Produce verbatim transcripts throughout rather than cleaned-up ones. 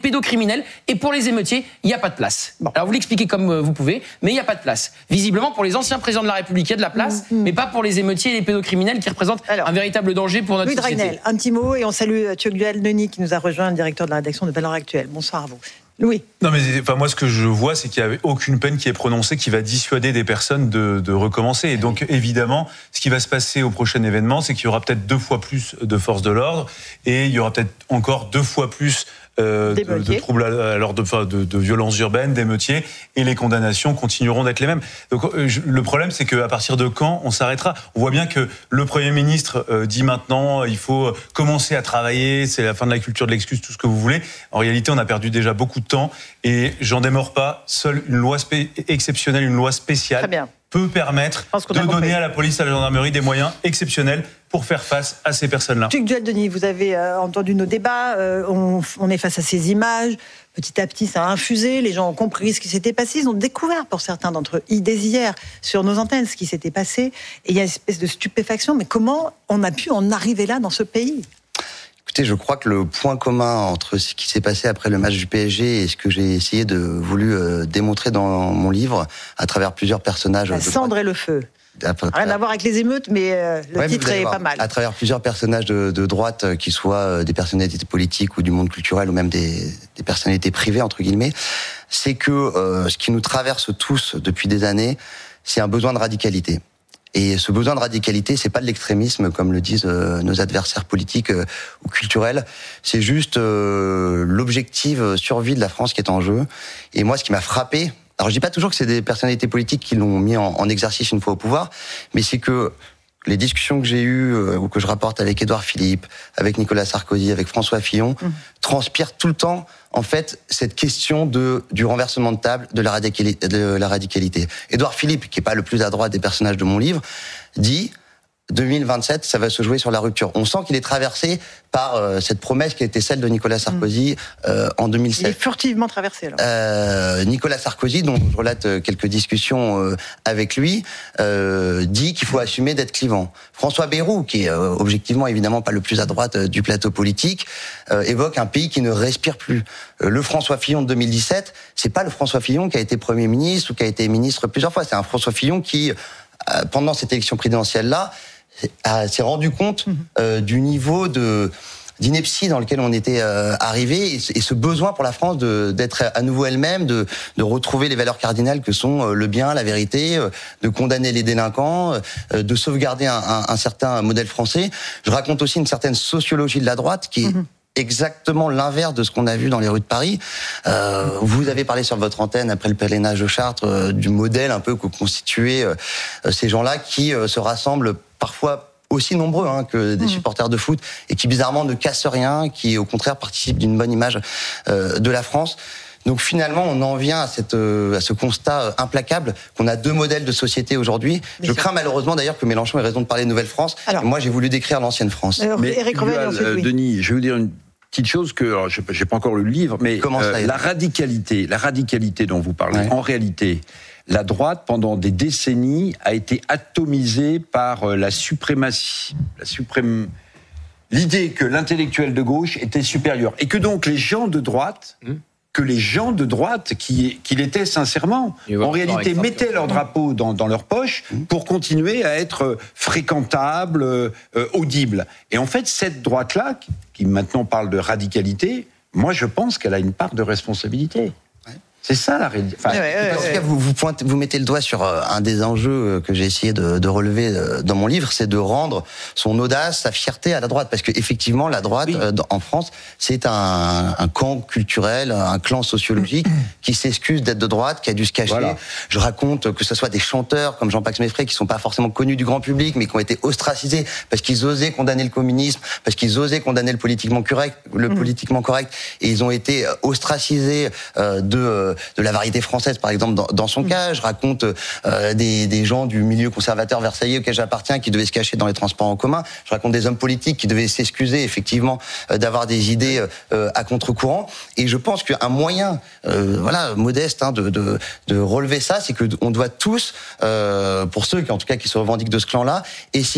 pédocriminels, et pour les émeutiers, il n'y a pas de place. Bon. Alors vous l'expliquez comme vous pouvez, mais il n'y a pas de place. Visiblement, pour les anciens présidents de la République, il y a de la place, mmh, mmh. mais pas pour les émeutiers et les pédocriminels qui représentent Alors, un véritable danger pour notre Louis société. Dragnel, un petit mot, et on salue Tugdual-Denis qui nous a rejoint, le directeur de la rédaction de Valeurs Actuelles. Bonsoir à vous. Louis. Non mais enfin moi ce que je vois c'est qu'il n'y a aucune peine qui est prononcée qui va dissuader des personnes de, de recommencer et donc évidemment ce qui va se passer au prochain événement c'est qu'il y aura peut-être deux fois plus de forces de l'ordre et il y aura peut-être encore deux fois plus Euh, de, de troubles à l'ordre, de, de, de violences urbaines, d'émeutiers, et les condamnations continueront d'être les mêmes. Donc euh, je, le problème, c'est qu'à partir de quand on s'arrêtera ? On voit bien que le Premier ministre euh, dit maintenant il faut commencer à travailler, c'est la fin de la culture de l'excuse, tout ce que vous voulez. En réalité, on a perdu déjà beaucoup de temps, et j'en démords pas, seule une loi spé- exceptionnelle, une loi spéciale peut permettre de donner à la police, à la gendarmerie des moyens exceptionnels pour faire face à ces personnes-là. Tugdual-Denis, vous avez euh, entendu nos débats, euh, on, on est face à ces images, petit à petit ça a infusé, les gens ont compris ce qui s'était passé, ils ont découvert pour certains d'entre eux, dès hier, sur nos antennes, ce qui s'était passé, et il y a une espèce de stupéfaction, mais comment on a pu en arriver là dans ce pays ? Écoutez, je crois que le point commun entre ce qui s'est passé après le match du P S G et ce que j'ai essayé de voulu euh, démontrer dans mon livre, à travers plusieurs personnages... La cendre et le feu. Après, Rien à voir avec les émeutes, mais euh, le ouais, titre est voir, pas mal. À travers plusieurs personnages de, de droite, euh, qui soient euh, des personnalités politiques ou du monde culturel, ou même des, des personnalités privées, entre guillemets, c'est que euh, ce qui nous traverse tous depuis des années, c'est un besoin de radicalité. Et ce besoin de radicalité, c'est pas de l'extrémisme, comme le disent euh, nos adversaires politiques euh, ou culturels. C'est juste euh, l'objectif survie de la France qui est en jeu. Et moi, ce qui m'a frappé, alors je dis pas toujours que c'est des personnalités politiques qui l'ont mis en, en exercice une fois au pouvoir, mais c'est que les discussions que j'ai eues euh, ou que je rapporte avec Édouard Philippe, avec Nicolas Sarkozy, avec François Fillon, mmh. transpirent tout le temps, en fait, cette question de du renversement de table, de la radicalité. De la radicalité. Édouard Philippe, qui est pas le plus à droite des personnages de mon livre, dit deux mille vingt-sept, ça va se jouer sur la rupture. On sent qu'il est traversé par euh, cette promesse qui a été celle de Nicolas Sarkozy euh, en deux mille sept. Il est furtivement traversé, alors. Euh, Nicolas Sarkozy, dont je relate quelques discussions euh, avec lui, euh, dit qu'il faut assumer d'être clivant. François Bayrou, qui est euh, objectivement évidemment pas le plus à droite euh, du plateau politique, euh, évoque un pays qui ne respire plus. Euh, le François Fillon de deux mille dix-sept, c'est pas le François Fillon qui a été Premier ministre ou qui a été ministre plusieurs fois. C'est un François Fillon qui, euh, pendant cette élection présidentielle-là, s'est rendu compte euh, du niveau de d'ineptie dans lequel on était euh, arrivé, et, et ce besoin pour la France de d'être à nouveau elle-même, de de retrouver les valeurs cardinales que sont euh, le bien, la vérité, euh, de condamner les délinquants, euh, de sauvegarder un, un, un certain modèle français. Je raconte aussi une certaine sociologie de la droite qui est mmh. exactement l'inverse de ce qu'on a vu dans les rues de Paris. Euh, vous avez parlé sur votre antenne, après le pèlerinage de Chartres, euh, du modèle un peu que constituaient euh, ces gens-là qui euh, se rassemblent parfois aussi nombreux hein, que des mmh. supporters de foot, et qui bizarrement ne cassent rien, qui au contraire participent d'une bonne image euh, de la France. Donc finalement, on en vient à, cette, euh, à ce constat implacable qu'on a deux modèles de société aujourd'hui. Bien Je sûr. crains malheureusement d'ailleurs que Mélenchon ait raison de parler de Nouvelle-France. Alors, moi, j'ai voulu décrire l'ancienne France. Alors, mais Éric Revel, Dual, euh, Denis, je vais vous dire une petite chose que alors, je n'ai pas encore lu le livre, mais euh, la radicalité, la radicalité dont vous parlez, ouais. en réalité, la droite, pendant des décennies, a été atomisée par la suprématie, la suprême, l'idée que l'intellectuel de gauche était supérieur. Et que donc les gens de droite, mmh. que les gens de droite, qui, qui l'étaient sincèrement, en réalité mettaient leur drapeau dans, dans leur poche mmh. pour continuer à être fréquentables, euh, audibles. Et en fait, cette droite-là, qui maintenant parle de radicalité, moi je pense qu'elle a une part de responsabilité. C'est ça la réalité. Enfin, ouais, ouais, en tout cas, vous, vous, pointez, vous mettez le doigt sur un des enjeux que j'ai essayé de, de relever dans mon livre, c'est de rendre son audace, sa fierté à la droite. Parce qu'effectivement, la droite, oui. euh, en France, c'est un, un camp culturel, un clan sociologique qui s'excuse d'être de droite, qui a dû se cacher. Voilà. Je raconte que ce soit des chanteurs comme Jean-Pax Meffray, qui sont pas forcément connus du grand public, mais qui ont été ostracisés parce qu'ils osaient condamner le communisme, parce qu'ils osaient condamner le politiquement correct, le mmh. politiquement correct, et ils ont été ostracisés euh, de de la variété française, par exemple, dans, dans son cas. Je raconte euh, des, des gens du milieu conservateur versaillais auquel j'appartiens qui devaient se cacher dans les transports en commun. Je raconte des hommes politiques qui devaient s'excuser, effectivement, euh, d'avoir des idées euh, à contre-courant. Et je pense qu'un moyen, euh, voilà, modeste, hein, de, de, de relever ça, c'est qu'on doit tous, euh, pour ceux qui, en tout cas, qui se revendiquent de ce clan-là, essayer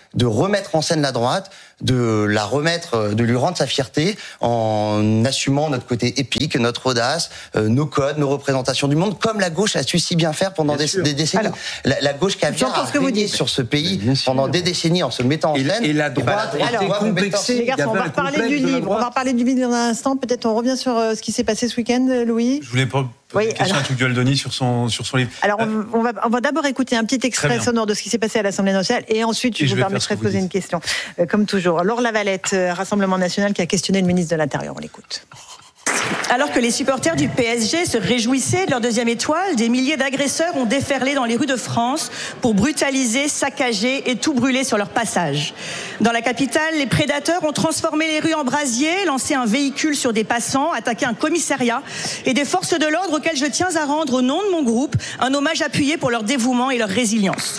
de remettre en scène la droite, de la remettre, de lui rendre sa fierté en assumant notre côté épique, notre audace, euh, nos codes, nos représentations du monde, comme la gauche a su si bien faire pendant des, des décennies. Alors, la, la gauche caviar a régné sur ce pays pendant des décennies en se mettant en scène. Et la droite était complexée. Les gars, on va reparler du livre. On va reparler du livre dans un instant. Peut-être on revient sur euh, ce qui s'est passé ce week-end, Louis. Je voulais pas poser oui, une question alors... à Tugdual Denis sur son, sur son livre. Alors, on, on, va, on va d'abord écouter un petit extrait sonore de ce qui s'est passé à l'Assemblée nationale et ensuite, je, et je vous permettrai de poser une question. Euh, comme toujours, Laure Lavalette, euh, Rassemblement national, qui a questionné le ministre de l'Intérieur. On l'écoute. Alors que les supporters du P S G se réjouissaient de leur deuxième étoile, des milliers d'agresseurs ont déferlé dans les rues de France pour brutaliser, saccager et tout brûler sur leur passage. Dans la capitale, les prédateurs ont transformé les rues en brasier, lancé un véhicule sur des passants, attaqué un commissariat et des forces de l'ordre auxquelles je tiens à rendre au nom de mon groupe un hommage appuyé pour leur dévouement et leur résilience.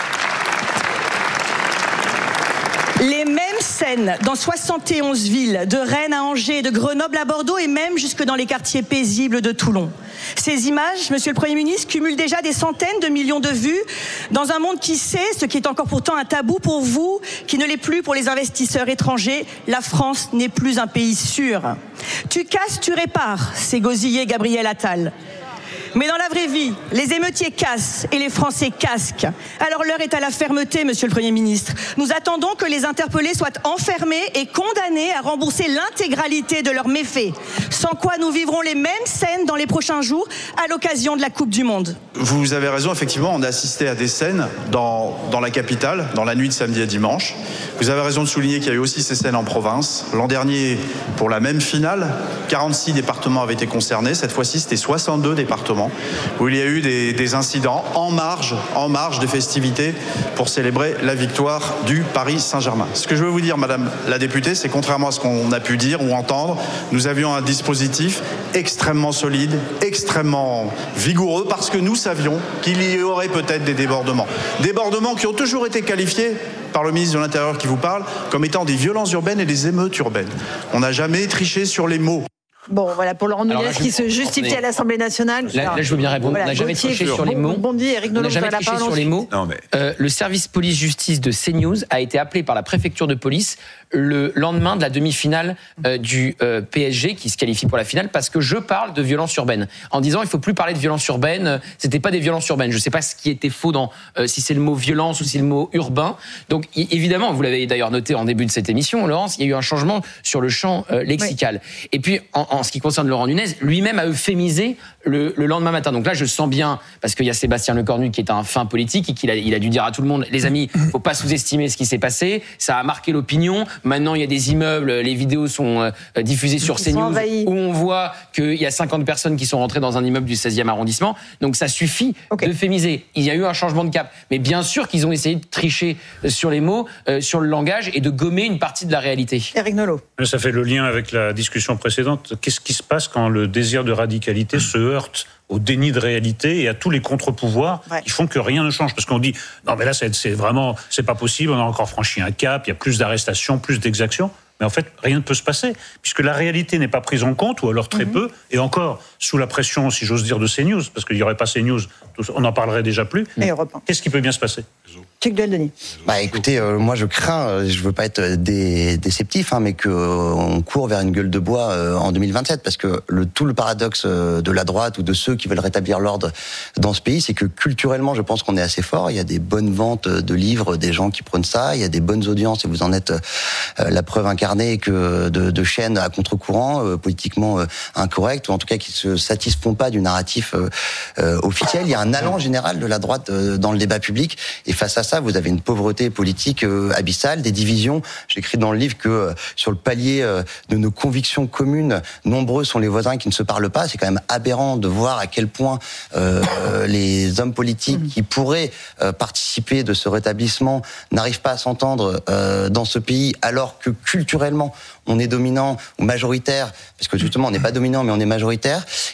Les mêmes scènes dans soixante et onze villes, de Rennes à Angers, de Grenoble à Bordeaux et même jusque dans les quartiers paisibles de Toulon. Ces images, Monsieur le Premier ministre, cumulent déjà des centaines de millions de vues dans un monde qui sait, ce qui est encore pourtant un tabou pour vous, qui ne l'est plus pour les investisseurs étrangers, la France n'est plus un pays sûr. Tu casses, tu répares, c'est gosillé Gabriel Attal. Mais dans la vraie vie, les émeutiers cassent et les Français casquent. Alors l'heure est à la fermeté, Monsieur le Premier ministre. Nous attendons que les interpellés soient enfermés et condamnés à rembourser l'intégralité de leurs méfaits. Sans quoi nous vivrons les mêmes scènes dans les prochains jours à l'occasion de la Coupe du Monde. Vous avez raison, effectivement, on a assisté à des scènes dans, dans la capitale, dans la nuit de samedi à dimanche. Vous avez raison de souligner qu'il y a eu aussi ces scènes en province. L'an dernier, pour la même finale, quarante-six départements avaient été concernés. Cette fois-ci, c'était soixante-deux départements où il y a eu des, des incidents en marge, en marge des festivités pour célébrer la victoire du Paris Saint-Germain. Ce que je veux vous dire, Madame la députée, c'est contrairement à ce qu'on a pu dire ou entendre, nous avions un dispositif extrêmement solide, extrêmement vigoureux, parce que nous savions qu'il y aurait peut-être des débordements. Débordements qui ont toujours été qualifiés par le ministre de l'Intérieur qui vous parle comme étant des violences urbaines et des émeutes urbaines. On n'a jamais triché sur les mots. Bon, voilà, pour Laurent Nunez qui se justifie à l'Assemblée nationale. Là, là, je veux bien répondre. Voilà, on n'a jamais triché sur les mots. Bon, bon, Eric on n'a jamais triché sur les mots. Non, mais... euh, le service police-justice de CNews a été appelé par la préfecture de police le lendemain de la demi-finale euh, du euh, P S G qui se qualifie pour la finale parce que je parle de violence urbaine. En disant, il ne faut plus parler de violence urbaine. Euh, c'était pas des violences urbaines. Je ne sais pas ce qui était faux dans euh, si c'est le mot violence ou si c'est le mot urbain. Donc, y, évidemment, vous l'avez d'ailleurs noté en début de cette émission, Laurence, il y a eu un changement sur le champ euh, lexical. Oui. Et puis, en, en ce qui concerne Laurent Nunez, lui-même a euphémisé le, le lendemain matin. Donc là, je sens bien, parce qu'il y a Sébastien Lecornu qui est un fin politique et qu'il a, il a dû dire à tout le monde, les amis, faut pas sous-estimer ce qui s'est passé. Ça a marqué l'opinion. Maintenant, il y a des immeubles, les vidéos sont euh, diffusées sur CNews où on voit qu'il y a cinquante personnes qui sont rentrées dans un immeuble du seizième arrondissement. Donc ça suffit okay. d'euphémiser. Il y a eu un changement de cap. Mais bien sûr qu'ils ont essayé de tricher sur les mots, euh, sur le langage et de gommer une partie de la réalité. Eric Nolot. Ça fait le lien avec la discussion précédente. Qu'est-ce qui se passe quand le désir de radicalité se heurte au déni de réalité et à tous les contre-pouvoirs ouais. qui font que rien ne change. Parce qu'on dit, non mais là c'est, c'est vraiment, c'est pas possible, on a encore franchi un cap, il y a plus d'arrestations, plus d'exactions. Mais en fait, rien ne peut se passer, puisque la réalité n'est pas prise en compte, ou alors très mmh. peu, et encore, sous la pression, si j'ose dire, de CNews, parce qu'il n'y aurait pas CNews, on n'en parlerait déjà plus. Et Qu'est-ce qui peut bien se passer ? Tugdual Denis. Bah écoutez, euh, moi je crains, je veux pas être dé, déceptif, hein, mais que euh, on court vers une gueule de bois euh, en deux mille vingt-sept, parce que le tout le paradoxe euh, de la droite ou de ceux qui veulent rétablir l'ordre dans ce pays, c'est que culturellement, je pense qu'on est assez fort. Il y a des bonnes ventes de livres, des gens qui prennent ça. Il y a des bonnes audiences, et vous en êtes euh, la preuve incarnée que de, de chaînes à contre-courant, euh, politiquement euh, incorrectes, ou en tout cas qui se satisfont pas du narratif euh, euh, officiel. Il y a un allant général de la droite euh, dans le débat public, et face à ça, vous avez une pauvreté politique euh, abyssale, des divisions. J'écris dans le livre que euh, sur le palier euh, de nos convictions communes, nombreux sont les voisins qui ne se parlent pas. C'est quand même aberrant de voir à quel point euh, les hommes politiques qui pourraient euh, participer de ce rétablissement n'arrivent pas à s'entendre euh, dans ce pays, alors que culturellement, on est dominant ou majoritaire, parce que justement, on n'est pas dominant, mais on est majoritaire.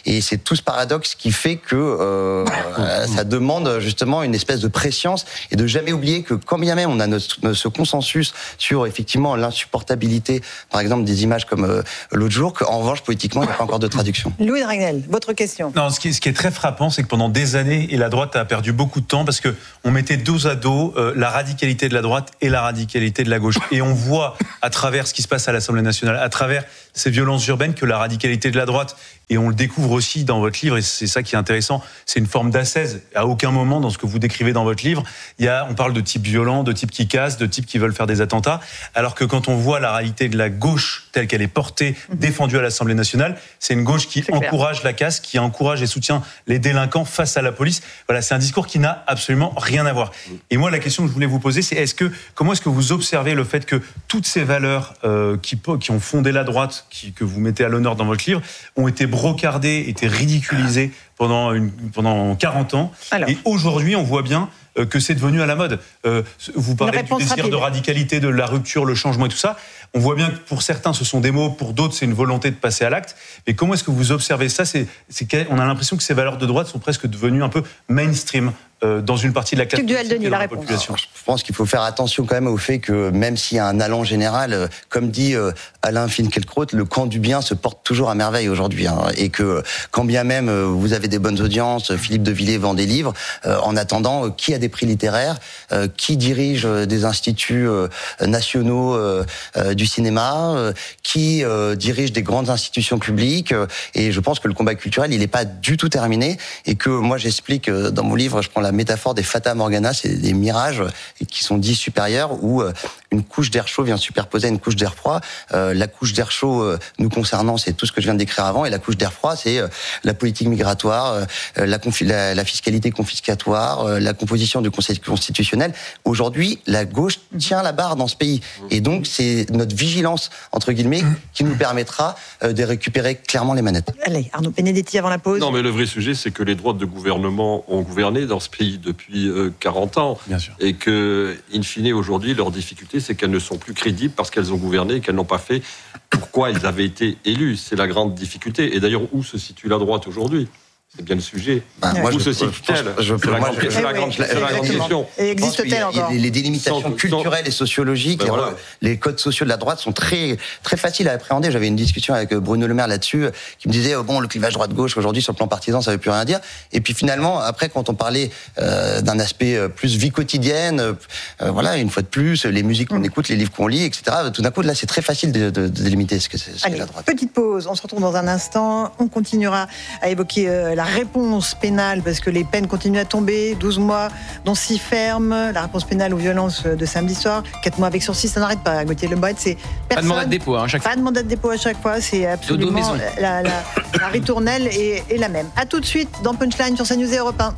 Et c'est tout ce paradoxe qui fait que euh, ça demande justement une espèce de préscience et de jamais oublier que quand bien même on a notre, notre, ce consensus sur effectivement l'insupportabilité, par exemple, des images comme euh, l'autre jour, qu'en revanche, politiquement, il n'y a pas encore de traduction. Louis Dragnel, votre question. Non, ce qui, est, ce qui est très frappant, c'est que pendant des années, et la droite a perdu beaucoup de temps parce que on mettait dos à dos euh, la radicalité de la droite et la radicalité de la gauche. Et on voit à travers ce qui se passe à l'Assemblée nationale, à travers ces violences urbaines, que la radicalité de la droite, et on le découvre aussi dans votre livre, et c'est ça qui est intéressant, c'est une forme d'ascèse. À aucun moment dans ce que vous décrivez dans votre livre, il y a, on parle de types violents, de types qui cassent, de types qui veulent faire des attentats, alors que quand on voit la réalité de la gauche telle qu'elle est portée, défendue à l'Assemblée nationale, c'est une gauche qui encourage la casse, qui encourage et soutient les délinquants face à la police. Voilà, c'est un discours qui n'a absolument rien à voir. Et moi, la question que je voulais vous poser, c'est est-ce que, comment est-ce que vous observez le fait que toutes ces valeurs euh, qui, qui ont fondé la droite, qui, que vous mettez à l'honneur dans votre livre, ont été brocardées, été ridiculisées pendant, une, pendant quarante ans. Alors. Et aujourd'hui, on voit bien que c'est devenu à la mode. Euh, vous parlez du désir rapide. de radicalité, de la rupture, le changement et tout ça. On voit bien que pour certains, ce sont des mots, pour d'autres, c'est une volonté de passer à l'acte. Mais comment est-ce que vous observez ça ? c'est, c'est On a l'impression que ces valeurs de droite sont presque devenues un peu mainstream euh, dans une partie de la classe politique et de la population. Alors, je pense qu'il faut faire attention quand même au fait que même s'il y a un allant général, euh, comme dit euh, Alain Finkielkraut, le camp du bien se porte toujours à merveille aujourd'hui. Hein, et que quand bien même euh, vous avez des bonnes audiences, Philippe de Villiers vend des livres, euh, en attendant, euh, qui a des prix littéraires, euh, qui dirige euh, des instituts euh, nationaux euh, euh, du cinéma, euh, qui euh, dirige des grandes institutions publiques. Euh, et je pense que le combat culturel, il n'est pas du tout terminé. Et que moi, j'explique euh, dans mon livre, je prends la métaphore des Fata Morgana, c'est des mirages qui sont dits supérieurs, où euh, une couche d'air chaud vient superposer à une couche d'air froid. Euh, la couche d'air chaud, euh, nous concernant, c'est tout ce que je viens de décrire avant, et la couche d'air froid, c'est euh, la politique migratoire, euh, la, confi- la, la fiscalité confiscatoire, euh, la composition du Conseil constitutionnel. Aujourd'hui, la gauche tient la barre dans ce pays. Et donc, c'est notre vigilance, entre guillemets, qui nous permettra euh, de récupérer clairement les manettes. Allez, Arnaud Benedetti avant la pause. Non, mais le vrai sujet, c'est que les droites de gouvernement ont gouverné dans ce pays depuis euh, quarante ans. Bien sûr. Et que, in fine, aujourd'hui, leur difficulté, c'est qu'elles ne sont plus crédibles parce qu'elles ont gouverné et qu'elles n'ont pas fait pourquoi elles avaient été élues. C'est la grande difficulté. Et d'ailleurs, où se situe la droite aujourd'hui ? C'est bien le sujet. Ben, moi, Où je, se situe-t-elle ? C'est la grande, c'est la grande, c'est la grande question. Et existe-t-elle encore ? Les délimitations sans, culturelles sans... et sociologiques, ben voilà. Les codes sociaux de la droite sont très, très faciles à appréhender. J'avais une discussion avec Bruno Le Maire là-dessus, qui me disait, oh, bon, le clivage droite-gauche, aujourd'hui, sur le plan partisan, ça ne veut plus rien dire. Et puis finalement, après, quand on parlait euh, d'un aspect plus vie quotidienne, euh, voilà, une fois de plus, les musiques qu'on mmh. écoute, les livres qu'on lit, et cetera, tout d'un coup, là, c'est très facile de, de, de délimiter ce que c'est, ce Allez, qu'est la droite. Petite pause, on se retrouve dans un instant. On continuera à évoquer euh, la réponse pénale, parce que les peines continuent à tomber, douze mois, dont six fermes, la réponse pénale aux violences de samedi soir, quatre mois avec sursis, ça n'arrête pas. Gauthier Lebret, c'est personne. Pas de mandat de dépôt, hein, chaque fois. Pas de mandat de dépôt à chaque fois, c'est absolument la, la, la ritournelle est, est la même. À tout de suite dans Punchline sur CNews et Europe un.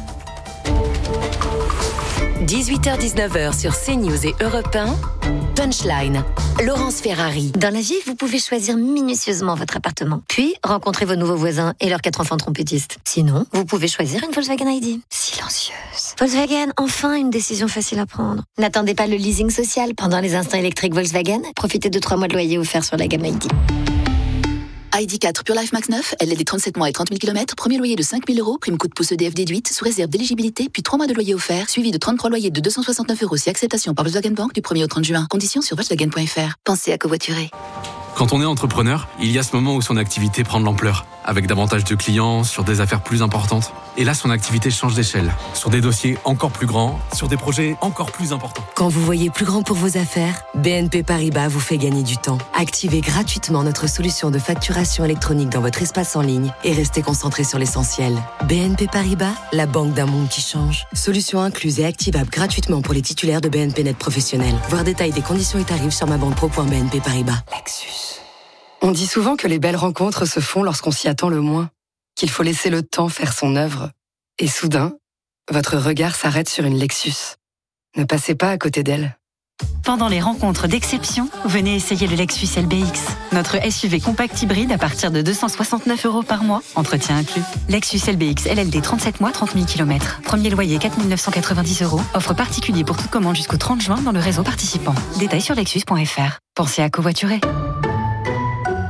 dix-huit heures dix-neuf heures sur CNews et Europe un. Punchline, Laurence Ferrari. Dans la vie, vous pouvez choisir minutieusement votre appartement, puis rencontrer vos nouveaux voisins et leurs quatre enfants trompettistes. Sinon, vous pouvez choisir une Volkswagen I D. Silencieuse. Volkswagen, enfin une décision facile à prendre. N'attendez pas le leasing social pendant les instants électriques Volkswagen. Profitez de trois mois de loyer offerts sur la gamme I D. I D quatre Pure Life Max neuf, L L D trente-sept mois et trente mille kilomètres, premier loyer de cinq mille euros, prime coup de pouce E D F déduite, sous réserve d'éligibilité, puis trois mois de loyer offert, suivi de trente-trois loyers de deux cent soixante-neuf euros si acceptation par Volkswagen Bank du premier au trente juin. Conditions sur Volkswagen point F R. Pensez à covoiturer. Quand on est entrepreneur, il y a ce moment où son activité prend de l'ampleur, avec davantage de clients, sur des affaires plus importantes. Et là, son activité change d'échelle, sur des dossiers encore plus grands, sur des projets encore plus importants. Quand vous voyez plus grand pour vos affaires, B N P Paribas vous fait gagner du temps. Activez gratuitement notre solution de facturation électronique dans votre espace en ligne et restez concentré sur l'essentiel. B N P Paribas, la banque d'un monde qui change. Solution incluse et activable gratuitement pour les titulaires de B N P Net professionnels. Voir détails des conditions et tarifs sur ma banque pro point b n p paribas. Lexus. On dit souvent que les belles rencontres se font lorsqu'on s'y attend le moins, qu'il faut laisser le temps faire son œuvre. Et soudain, votre regard s'arrête sur une Lexus. Ne passez pas à côté d'elle. Pendant les rencontres d'exception, venez essayer le Lexus L B X. Notre S U V compact hybride à partir de deux cent soixante-neuf euros par mois, entretien inclus. Lexus L B X L L D trente-sept mois, trente mille kilomètres. Premier loyer quatre mille neuf cent quatre-vingt-dix euros. Offre particulier pour toute commande jusqu'au trente juin dans le réseau participant. Détails sur lexus point F R. Pensez à covoiturer.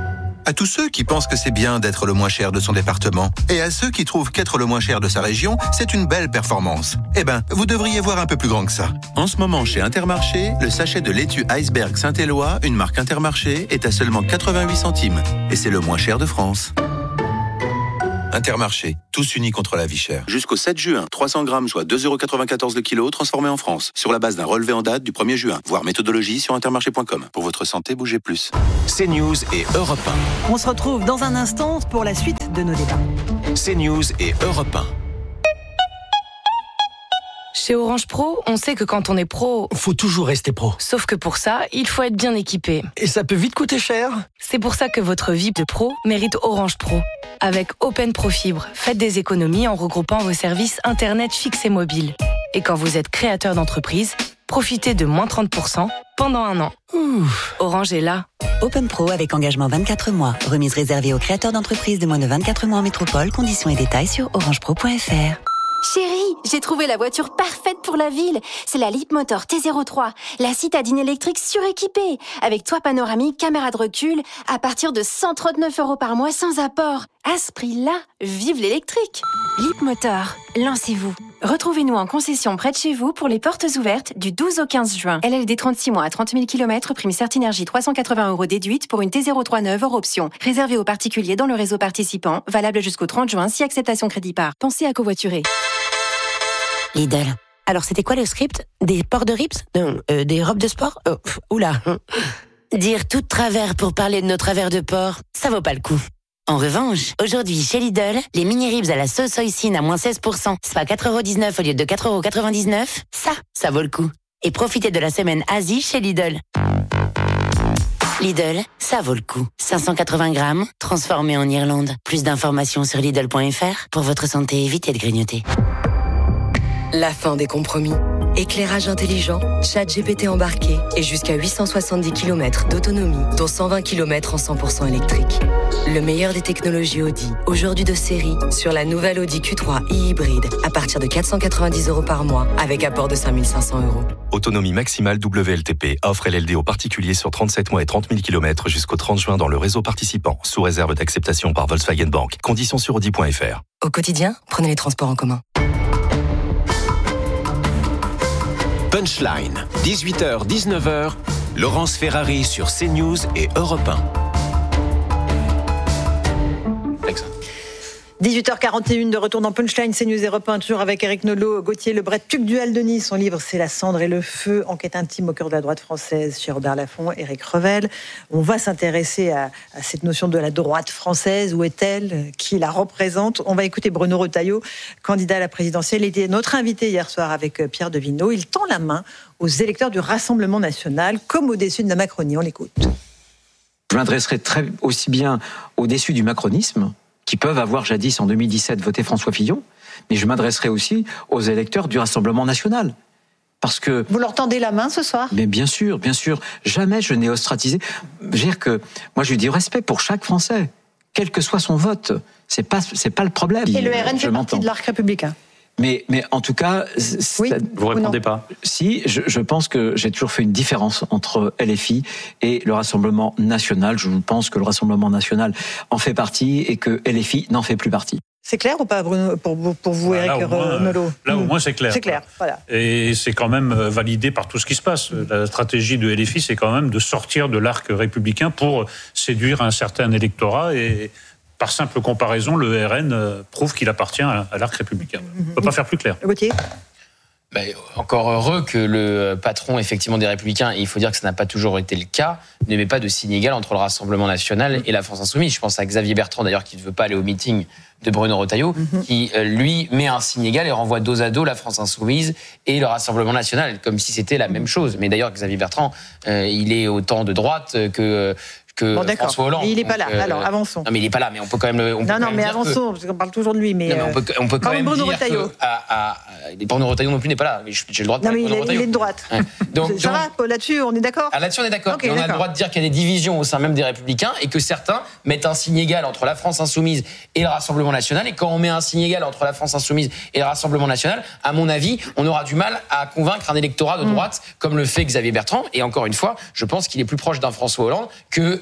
À tous ceux qui pensent que c'est bien d'être le moins cher de son département. Et à ceux qui trouvent qu'être le moins cher de sa région, c'est une belle performance. Eh ben, vous devriez voir un peu plus grand que ça. En ce moment, chez Intermarché, le sachet de laitue Iceberg Saint-Éloi, une marque Intermarché, est à seulement quatre-vingt-huit centimes. Et c'est le moins cher de France. Intermarché, tous unis contre la vie chère. Jusqu'au sept juin, trois cents grammes, soit deux euros quatre-vingt-quatorze le kilo, transformés en France. Sur la base d'un relevé en date du premier juin. Voir méthodologie sur intermarché point com. Pour votre santé, bougez plus. CNews et Europe un. On se retrouve dans un instant pour la suite de nos débats. CNews et Europe un. Chez Orange Pro, on sait que quand on est pro... Faut toujours rester pro. Sauf que pour ça, il faut être bien équipé. Et ça peut vite coûter cher. C'est pour ça que votre V I P de pro mérite Orange Pro. Avec Open Pro Fibre, faites des économies en regroupant vos services Internet fixe et mobile. Et quand vous êtes créateur d'entreprise, profitez de moins trente pour cent pendant un an. Ouh. Orange est là. Open Pro avec engagement vingt-quatre mois. Remise réservée aux créateurs d'entreprises de moins de vingt-quatre mois en métropole. Conditions et détails sur orange pro point f r. Chérie, j'ai trouvé la voiture parfaite pour la ville. C'est la Leapmotor T zéro trois, la citadine électrique suréquipée, avec toit panoramique, caméra de recul, à partir de cent trente-neuf euros par mois sans apport. À ce prix-là, vive l'électrique. Leapmotor, lancez-vous. Retrouvez-nous en concession près de chez vous pour les portes ouvertes du douze au quinze juin. L L D trente-six mois à trente mille kilomètres, prime Certinergie trois cent quatre-vingts euros déduite pour une T zéro trois neuve hors option. Réservée aux particuliers dans le réseau participant, valable jusqu'au trente juin si acceptation crédit par. Pensez à covoiturer. Lidl. Alors, c'était quoi le script? Des ports de rips? Non, euh, des robes de sport? Oh, pff, oula. Dire tout de travers pour parler de nos travers de porc, ça vaut pas le coup. En revanche, aujourd'hui, chez Lidl, les mini-ribs à la sauce hoisin à moins seize pour cent, soit quatre euros dix-neuf au lieu de quatre euros quatre-vingt-dix-neuf, ça, ça vaut le coup. Et profitez de la semaine Asie chez Lidl. Lidl, ça vaut le coup. cinq cent quatre-vingts grammes, transformé en Irlande. Plus d'informations sur Lidl point f r. Pour votre santé, évitez de grignoter. La fin des compromis. Éclairage intelligent, chat G P T embarqué et jusqu'à huit cent soixante-dix kilomètres d'autonomie, dont cent vingt kilomètres en cent pour cent électrique. Le meilleur des technologies Audi, aujourd'hui de série, sur la nouvelle Audi Q trois e-hybride, à partir de quatre cent quatre-vingt-dix euros par mois, avec apport de cinq mille cinq cents euros. Autonomie maximale W L T P. Offre L L D aux particuliers sur trente-sept mois et trente mille kilomètres jusqu'au trente juin dans le réseau participant, sous réserve d'acceptation par Volkswagen Bank. Conditions sur audi point f r. Au quotidien, prenez les transports en commun. Punchline, dix-huit heures dix-neuf heures, Laurence Ferrari sur CNews et Europe un. dix-huit heures quarante et une de retour dans Punchline, CNews et Europe un, toujours avec Éric Nolot, Gauthier Lebret, Tuc Duhaldenis. Son livre, c'est La cendre et le feu, enquête intime au cœur de la droite française, chez Robert Laffont, Éric Revel. On va s'intéresser à, à cette notion de la droite française. Où est-elle? Qui la représente? On va écouter Bruno Retailleau, candidat à la présidentielle. Il était notre invité hier soir avec Pierre Devineau. Il tend la main aux électeurs du Rassemblement national, comme au-dessus de la Macronie. On l'écoute. Je m'adresserai très aussi bien au-dessus du macronisme, qui peuvent avoir jadis en deux mille dix-sept voté François Fillon, mais je m'adresserai aussi aux électeurs du Rassemblement national. Parce que... Vous leur tendez la main ce soir? Mais bien sûr, bien sûr. Jamais je n'ai ostracisé. Je veux dire que moi je lui dis respect pour chaque Français, quel que soit son vote. C'est pas, c'est pas le problème. Et le R N fait partie de l'arc républicain. Mais, mais en tout cas, oui, vous répondez pas. Si, je, je pense que j'ai toujours fait une différence entre L F I et le Rassemblement national. Je pense que le Rassemblement national en fait partie et que L F I n'en fait plus partie. C'est clair ou pas, Bruno, pour vous, pour vous Éric Nolot? Là, au moins, c'est clair. C'est clair, voilà. Et c'est quand même validé par tout ce qui se passe. La stratégie de L F I, c'est quand même de sortir de l'arc républicain pour séduire un certain électorat et... Par simple comparaison, le R N prouve qu'il appartient à l'arc républicain. On ne peut pas faire plus clair. Gauthier ? Ben, encore heureux que le patron effectivement des Républicains, et il faut dire que ça n'a pas toujours été le cas, ne met pas de signe égal entre le Rassemblement national et la France insoumise. Je pense à Xavier Bertrand d'ailleurs qui ne veut pas aller au meeting de Bruno Retailleau, mm-hmm. qui lui met un signe égal et renvoie dos à dos la France insoumise et le Rassemblement national, comme si c'était la même chose. Mais d'ailleurs Xavier Bertrand, euh, il est autant de droite que... Que bon, d'accord. François Hollande. Mais il n'est pas là. Euh, Alors, avançons. Non, mais il n'est pas là, mais on peut quand même le. On non, peut non, mais dire avançons, que... parce qu'on parle toujours de lui. Mais, non, mais on peut, on peut quand même Bruno dire Retailleau. que. À, à, Bruno Retailleau non plus n'est pas là. Mais j'ai le droit de non, parler mais Bruno il, Retailleau. il est de droite. Ouais. Donc, ça donc, va, là-dessus, on est d'accord ah, Là-dessus, on est d'accord. Okay, et on d'accord. a le droit de dire qu'il y a des divisions au sein même des Républicains et que certains mettent un signe égal entre la France insoumise et le Rassemblement national. Et quand on met un signe égal entre la France insoumise et le Rassemblement national, à mon avis, on aura du mal à convaincre un électorat de droite, mm. comme le fait Xavier Bertrand. Et encore une fois, je pense qu'il est plus proche d'un François Hollande que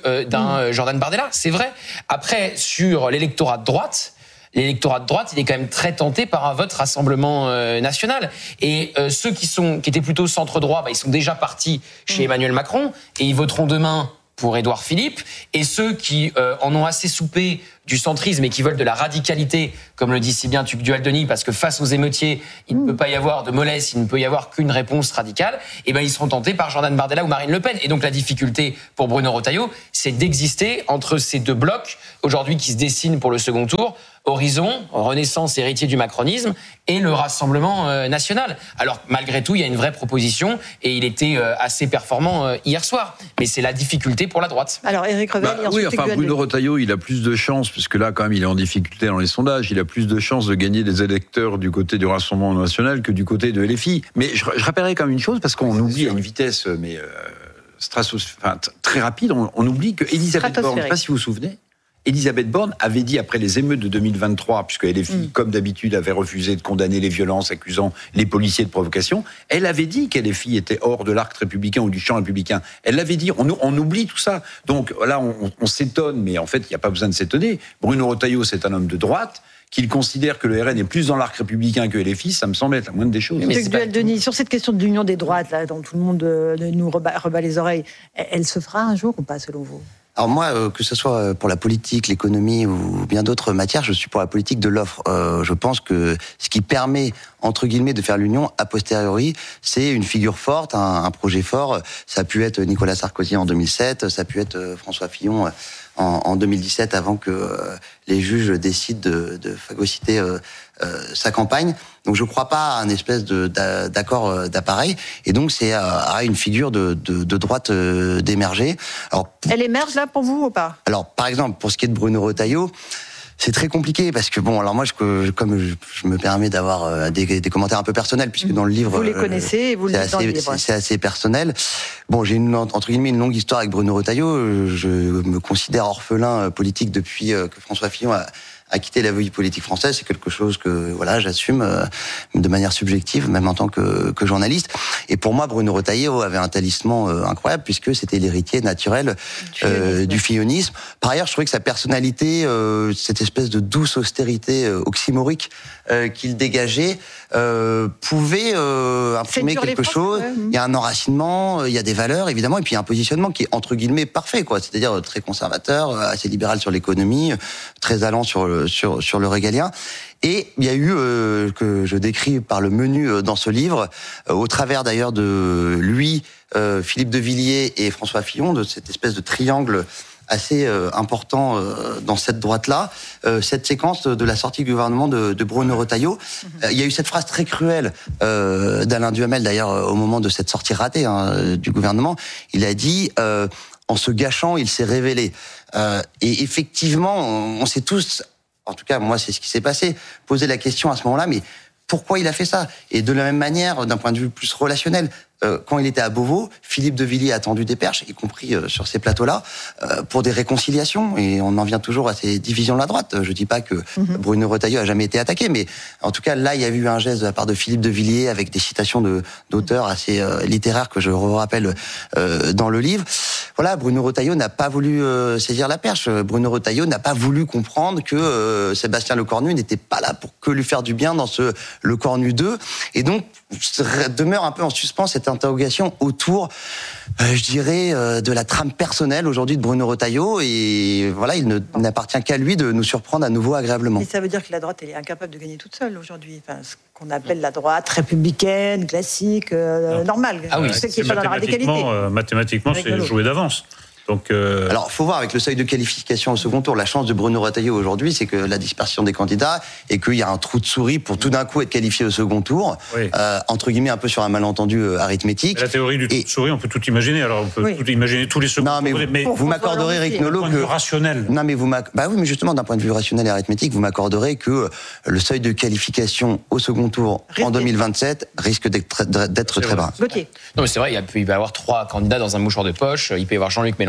euh, d'un mmh. Jordan Bardella, c'est vrai. Après, sur l'électorat de droite, l'électorat de droite, il est quand même très tenté par un vote Rassemblement euh, national. Et euh, ceux qui sont qui étaient plutôt centre-droit, bah, ils sont déjà partis chez mmh. Emmanuel Macron et ils voteront demain pour Édouard Philippe. Et ceux qui euh, en ont assez soupé du centrisme et qui veulent de la radicalité, comme le dit si bien Tugdual Denis, parce que face aux émeutiers, il mmh. ne peut pas y avoir de mollesse, il ne peut y avoir qu'une réponse radicale, et ben ils seront tentés par Jordan Bardella ou Marine Le Pen. Et donc la difficulté pour Bruno Retailleau, c'est d'exister entre ces deux blocs, aujourd'hui qui se dessinent pour le second tour, Horizon, Renaissance, héritier du macronisme, et le Rassemblement euh, national. Alors malgré tout, il y a une vraie proposition, et il était euh, assez performant euh, hier soir. Mais c'est la difficulté pour la droite. Alors Éric Revel, bah, oui, enfin Bruno Retailleau, il a plus de chances, puisque là quand même il est en difficulté dans les sondages, il a plus de chances de gagner des électeurs du côté du Rassemblement national que du côté de L F I. Mais je, je rappellerai quand même une chose, parce qu'on oui, oublie à une vitesse mais euh, stratos, enfin, très rapide, on, on oublie que Elisabeth Borne, je ne sais pas si vous vous souvenez, Elisabeth Borne avait dit après les émeutes de deux mille vingt-trois, puisque L F I, mmh. comme d'habitude, avait refusé de condamner les violences, accusant les policiers de provocation, elle avait dit qu'L F I était hors de l'arc républicain ou du champ républicain. Elle l'avait dit, on, on oublie tout ça. Donc là, on, on s'étonne, mais en fait, il n'y a pas besoin de s'étonner. Bruno Retailleau, c'est un homme de droite. Qu'il considère que le R N est plus dans l'arc républicain que L F I, ça me semble être la moindre des choses. Mais c'est pas... Denis, sur cette question de l'union des droites, là, dont tout le monde euh, nous rebat, rebat les oreilles, elle se fera un jour ou pas, selon vous ? Alors moi, euh, que ce soit pour la politique, l'économie ou bien d'autres matières, je suis pour la politique de l'offre. Euh, je pense que ce qui permet, entre guillemets, de faire l'union a posteriori, c'est une figure forte, un, un projet fort. Ça a pu être Nicolas Sarkozy en deux mille sept, ça a pu être François Fillon en, en deux mille dix-sept, avant que euh, les juges décident de, de phagocyter euh, euh, sa campagne. Donc je ne crois pas à un espèce de, d'accord d'appareil. Et donc c'est à une figure de, de, de droite euh, d'émerger. Alors, elle émerge là pour vous ou pas ? Alors par exemple, pour ce qui est de Bruno Retailleau, c'est très compliqué parce que bon, alors moi, je, comme je, je me permets d'avoir des, des commentaires un peu personnels, puisque dans le livre, vous les connaissez et vous le dites dans le livre. C'est, c'est assez personnel. Bon, j'ai une entre guillemets une longue histoire avec Bruno Retailleau. Je me considère orphelin politique depuis que François Fillon a à quitter la vie politique française. C'est quelque chose que voilà, j'assume euh, de manière subjective, même en tant que, que journaliste. Et pour moi, Bruno Retailleau avait un talisman euh, incroyable, puisque c'était l'héritier naturel euh, du fillonisme. Par ailleurs, je trouvais que sa personnalité, euh, cette espèce de douce austérité euh, oxymorique euh, qu'il dégageait, euh, pouvait euh, imprimer quelque chose. Ouais. Il y a un enracinement, il y a des valeurs, évidemment, et puis il y a un positionnement qui est entre guillemets parfait, quoi. C'est-à-dire très conservateur, assez libéral sur l'économie, très allant sur le Sur, sur le régalien. Et il y a eu, euh, que je décris par le menu dans ce livre, euh, au travers d'ailleurs de lui, euh, Philippe de Villiers et François Fillon, de cette espèce de triangle assez euh, important euh, dans cette droite-là, euh, cette séquence de la sortie du gouvernement de, de Bruno Retailleau. Euh, il y a eu cette phrase très cruelle euh, d'Alain Duhamel, d'ailleurs, au moment de cette sortie ratée hein, du gouvernement. Il a dit euh, « En se gâchant, il s'est révélé euh, ». Et effectivement, on, on s'est tous... En tout cas, moi, c'est ce qui s'est passé. Poser la question à ce moment-là, mais pourquoi il a fait ça ? Et de la même manière, d'un point de vue plus relationnel, euh, quand il était à Beauvau, Philippe de Villiers a tendu des perches, y compris euh, sur ces plateaux-là, euh, pour des réconciliations. Et on en vient toujours à ces divisions de la droite. Je dis pas que mm-hmm. Bruno Retailleau a jamais été attaqué, mais en tout cas, là, il y a eu un geste de la part de Philippe de Villiers avec des citations de, d'auteurs assez euh, littéraires que je rappelle euh, dans le livre. Voilà, Bruno Retailleau n'a pas voulu euh, saisir la perche. Bruno Retailleau n'a pas voulu comprendre que euh, Sébastien Lecornu n'était pas là pour que lui faire du bien dans ce Lecornu deux. Et donc, demeure un peu en suspens cette interrogation autour, euh, je dirais, euh, de la trame personnelle aujourd'hui de Bruno Retailleau. Et voilà, il ne, n'appartient qu'à lui de nous surprendre à nouveau agréablement. Et ça veut dire que la droite, elle est incapable de gagner toute seule aujourd'hui. Enfin, ce qu'on appelle la droite républicaine, classique, euh, normale. Ah oui, c'est, c'est pas dans la radicalité. Euh, mathématiquement, c'est joué d'avance. Donc euh... Alors, faut voir avec le seuil de qualification au second tour. La chance de Bruno Retailleau aujourd'hui, c'est que la dispersion des candidats et qu'il y a un trou de souris pour tout d'un coup être qualifié au second tour, oui. euh, entre guillemets un peu sur un malentendu euh, arithmétique. La théorie du trou de souris, on peut tout imaginer. Alors, on peut oui. tout imaginer tous les seconds. Non, mais vous, mais vous m'accorderez, Eric Nolot, que rationnel. Non, mais vous m'ac... bah oui, mais justement d'un point de vue rationnel et arithmétique, vous m'accorderez que le seuil de qualification au second tour Restez. en deux mille vingt-sept risque d'être, d'être très bas. Gauthier. Non, mais c'est vrai, il peut y avoir trois candidats dans un mouchoir de poche. Il peut y avoir Jean-Luc Mélenchon.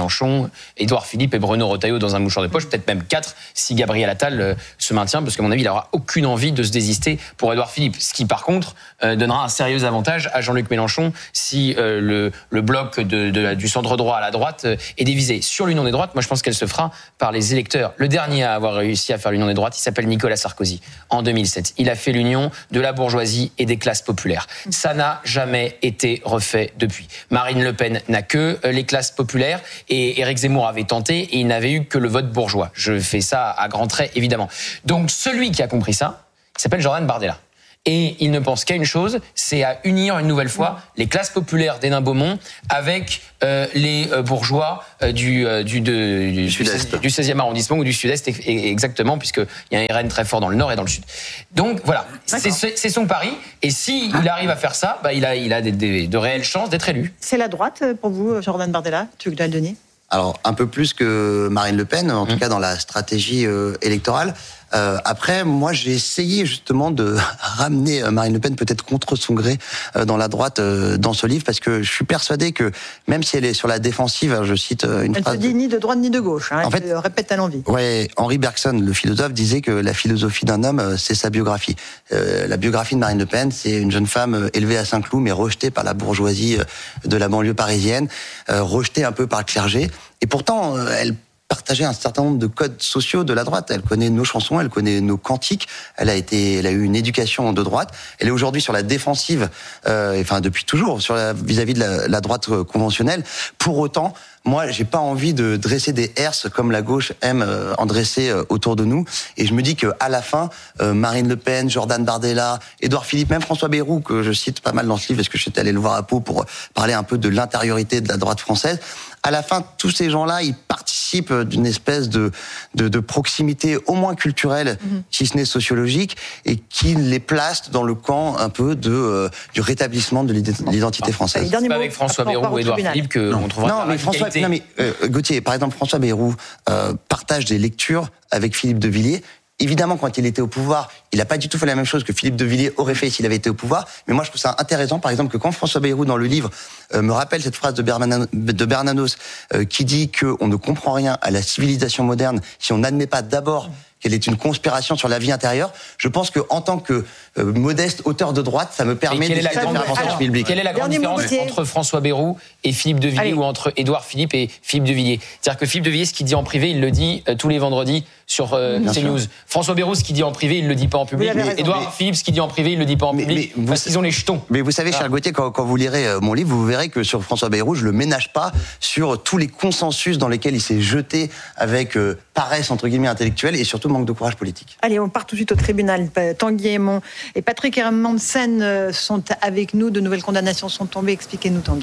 Mélenchon, Édouard Philippe et Bruno Retailleau dans un mouchoir de poche, peut-être même quatre si Gabriel Attal euh, se maintient, parce qu'à mon avis, il n'aura aucune envie de se désister pour Édouard Philippe. Ce qui, par contre, euh, donnera un sérieux avantage à Jean-Luc Mélenchon si euh, le, le bloc de, de, du centre droit à la droite euh, est divisé. Sur l'union des droites, moi je pense qu'elle se fera par les électeurs. Le dernier à avoir réussi à faire l'union des droites, il s'appelle Nicolas Sarkozy, en deux mille sept. Il a fait l'union de la bourgeoisie et des classes populaires. Ça n'a jamais été refait depuis. Marine Le Pen n'a que les classes populaires et Éric Zemmour avait tenté et il n'avait eu que le vote bourgeois. Je fais ça à grands traits, évidemment. Donc celui qui a compris ça, il s'appelle Jordan Bardella. Et il ne pense qu'à une chose, c'est à unir une nouvelle fois les classes populaires d'Hénin-Beaumont avec euh, les euh, bourgeois euh, du, euh, du, de, du, Sud-Est. du seizième arrondissement ou du Sud-Est, exactement, puisqu'il y a un R N très fort dans le Nord et dans le Sud. Donc voilà, c'est, c'est son pari. Et s'il si arrive à faire ça, bah, il a, il a des, des, de réelles chances d'être élu. C'est la droite pour vous, Jordan Bardella, Tugdual Denis? Alors, un peu plus que Marine Le Pen, en mmh. tout cas dans la stratégie euh, électorale. Euh, après, moi, j'ai essayé justement de ramener Marine Le Pen peut-être contre son gré euh, dans la droite euh, dans ce livre, parce que je suis persuadé que même si elle est sur la défensive, je cite euh, une elle phrase... Elle se dit ni de droite ni de gauche, hein, en elle fait, répète à l'envie. Ouais, Henri Bergson, le philosophe, disait que la philosophie d'un homme, euh, c'est sa biographie. Euh, la biographie de Marine Le Pen, c'est une jeune femme euh, élevée à Saint-Cloud, mais rejetée par la bourgeoisie euh, de la banlieue parisienne, euh, rejetée un peu par le clergé, et pourtant, euh, elle partager un certain nombre de codes sociaux de la droite. Elle connaît nos chansons, elle connaît nos cantiques. Elle a été, elle a eu une éducation de droite. Elle est aujourd'hui sur la défensive, euh, enfin depuis toujours, sur la, vis-à-vis de la, la droite conventionnelle. Pour autant, moi, j'ai pas envie de dresser des herses comme la gauche aime euh, en dresser euh, autour de nous. Et je me dis que à la fin, euh, Marine Le Pen, Jordan Bardella, Édouard Philippe, même François Bayrou, que je cite pas mal dans ce livre, parce que j'étais allé le voir à Pau pour parler un peu de l'intériorité de la droite française. À la fin, tous ces gens-là, ils participent d'une espèce de, de, de proximité au moins culturelle, mmh. si ce n'est sociologique, et qui les place dans le camp un peu de, euh, du rétablissement de l'identité française. C'est pas avec François Bayrou ou Édouard Philippe qu'on trouvera non, la mais François, non, mais euh, Gauthier, par exemple, François Bayrou euh, partage des lectures avec Philippe de Villiers. Évidemment, quand il était au pouvoir, il n'a pas du tout fait la même chose que Philippe de Villiers aurait fait s'il avait été au pouvoir. Mais moi, je trouve ça intéressant, par exemple, que quand François Bayrou, dans le livre, euh, me rappelle cette phrase de, Bernanos, de Bernanos euh, qui dit qu'on ne comprend rien à la civilisation moderne si on n'admet pas d'abord qu'elle est une conspiration sur la vie intérieure. Je pense que en tant que euh, modeste auteur de droite, ça me permet de faire avancer public. Quelle est la grande différence entre François Bayrou et Philippe de Villiers Allez. ou entre Édouard Philippe et Philippe de Villiers? C'est-à-dire que Philippe de Villiers, ce qu'il dit en privé, il le dit euh, tous les vendredis sur euh, CNews. François Bayrou, ce qu'il dit en privé, il le dit pas en public. Édouard mais... Philippe, ce qu'il dit en privé, il le dit pas en mais, public. Mais, parce vous... qu'ils ont les jetons. Mais vous savez, ah. cher Gauthier, quand, quand vous lirez euh, mon livre, vous verrez que sur François Bayrou, je le ménage pas sur tous les consensus dans lesquels il s'est jeté avec euh, paresse entre guillemets intellectuelle et surtout manque de courage politique. Allez, on part tout de suite au tribunal. Tanguy Aymon et Patrick Hermansen sont avec nous. De nouvelles condamnations sont tombées. Expliquez-nous, Tanguy.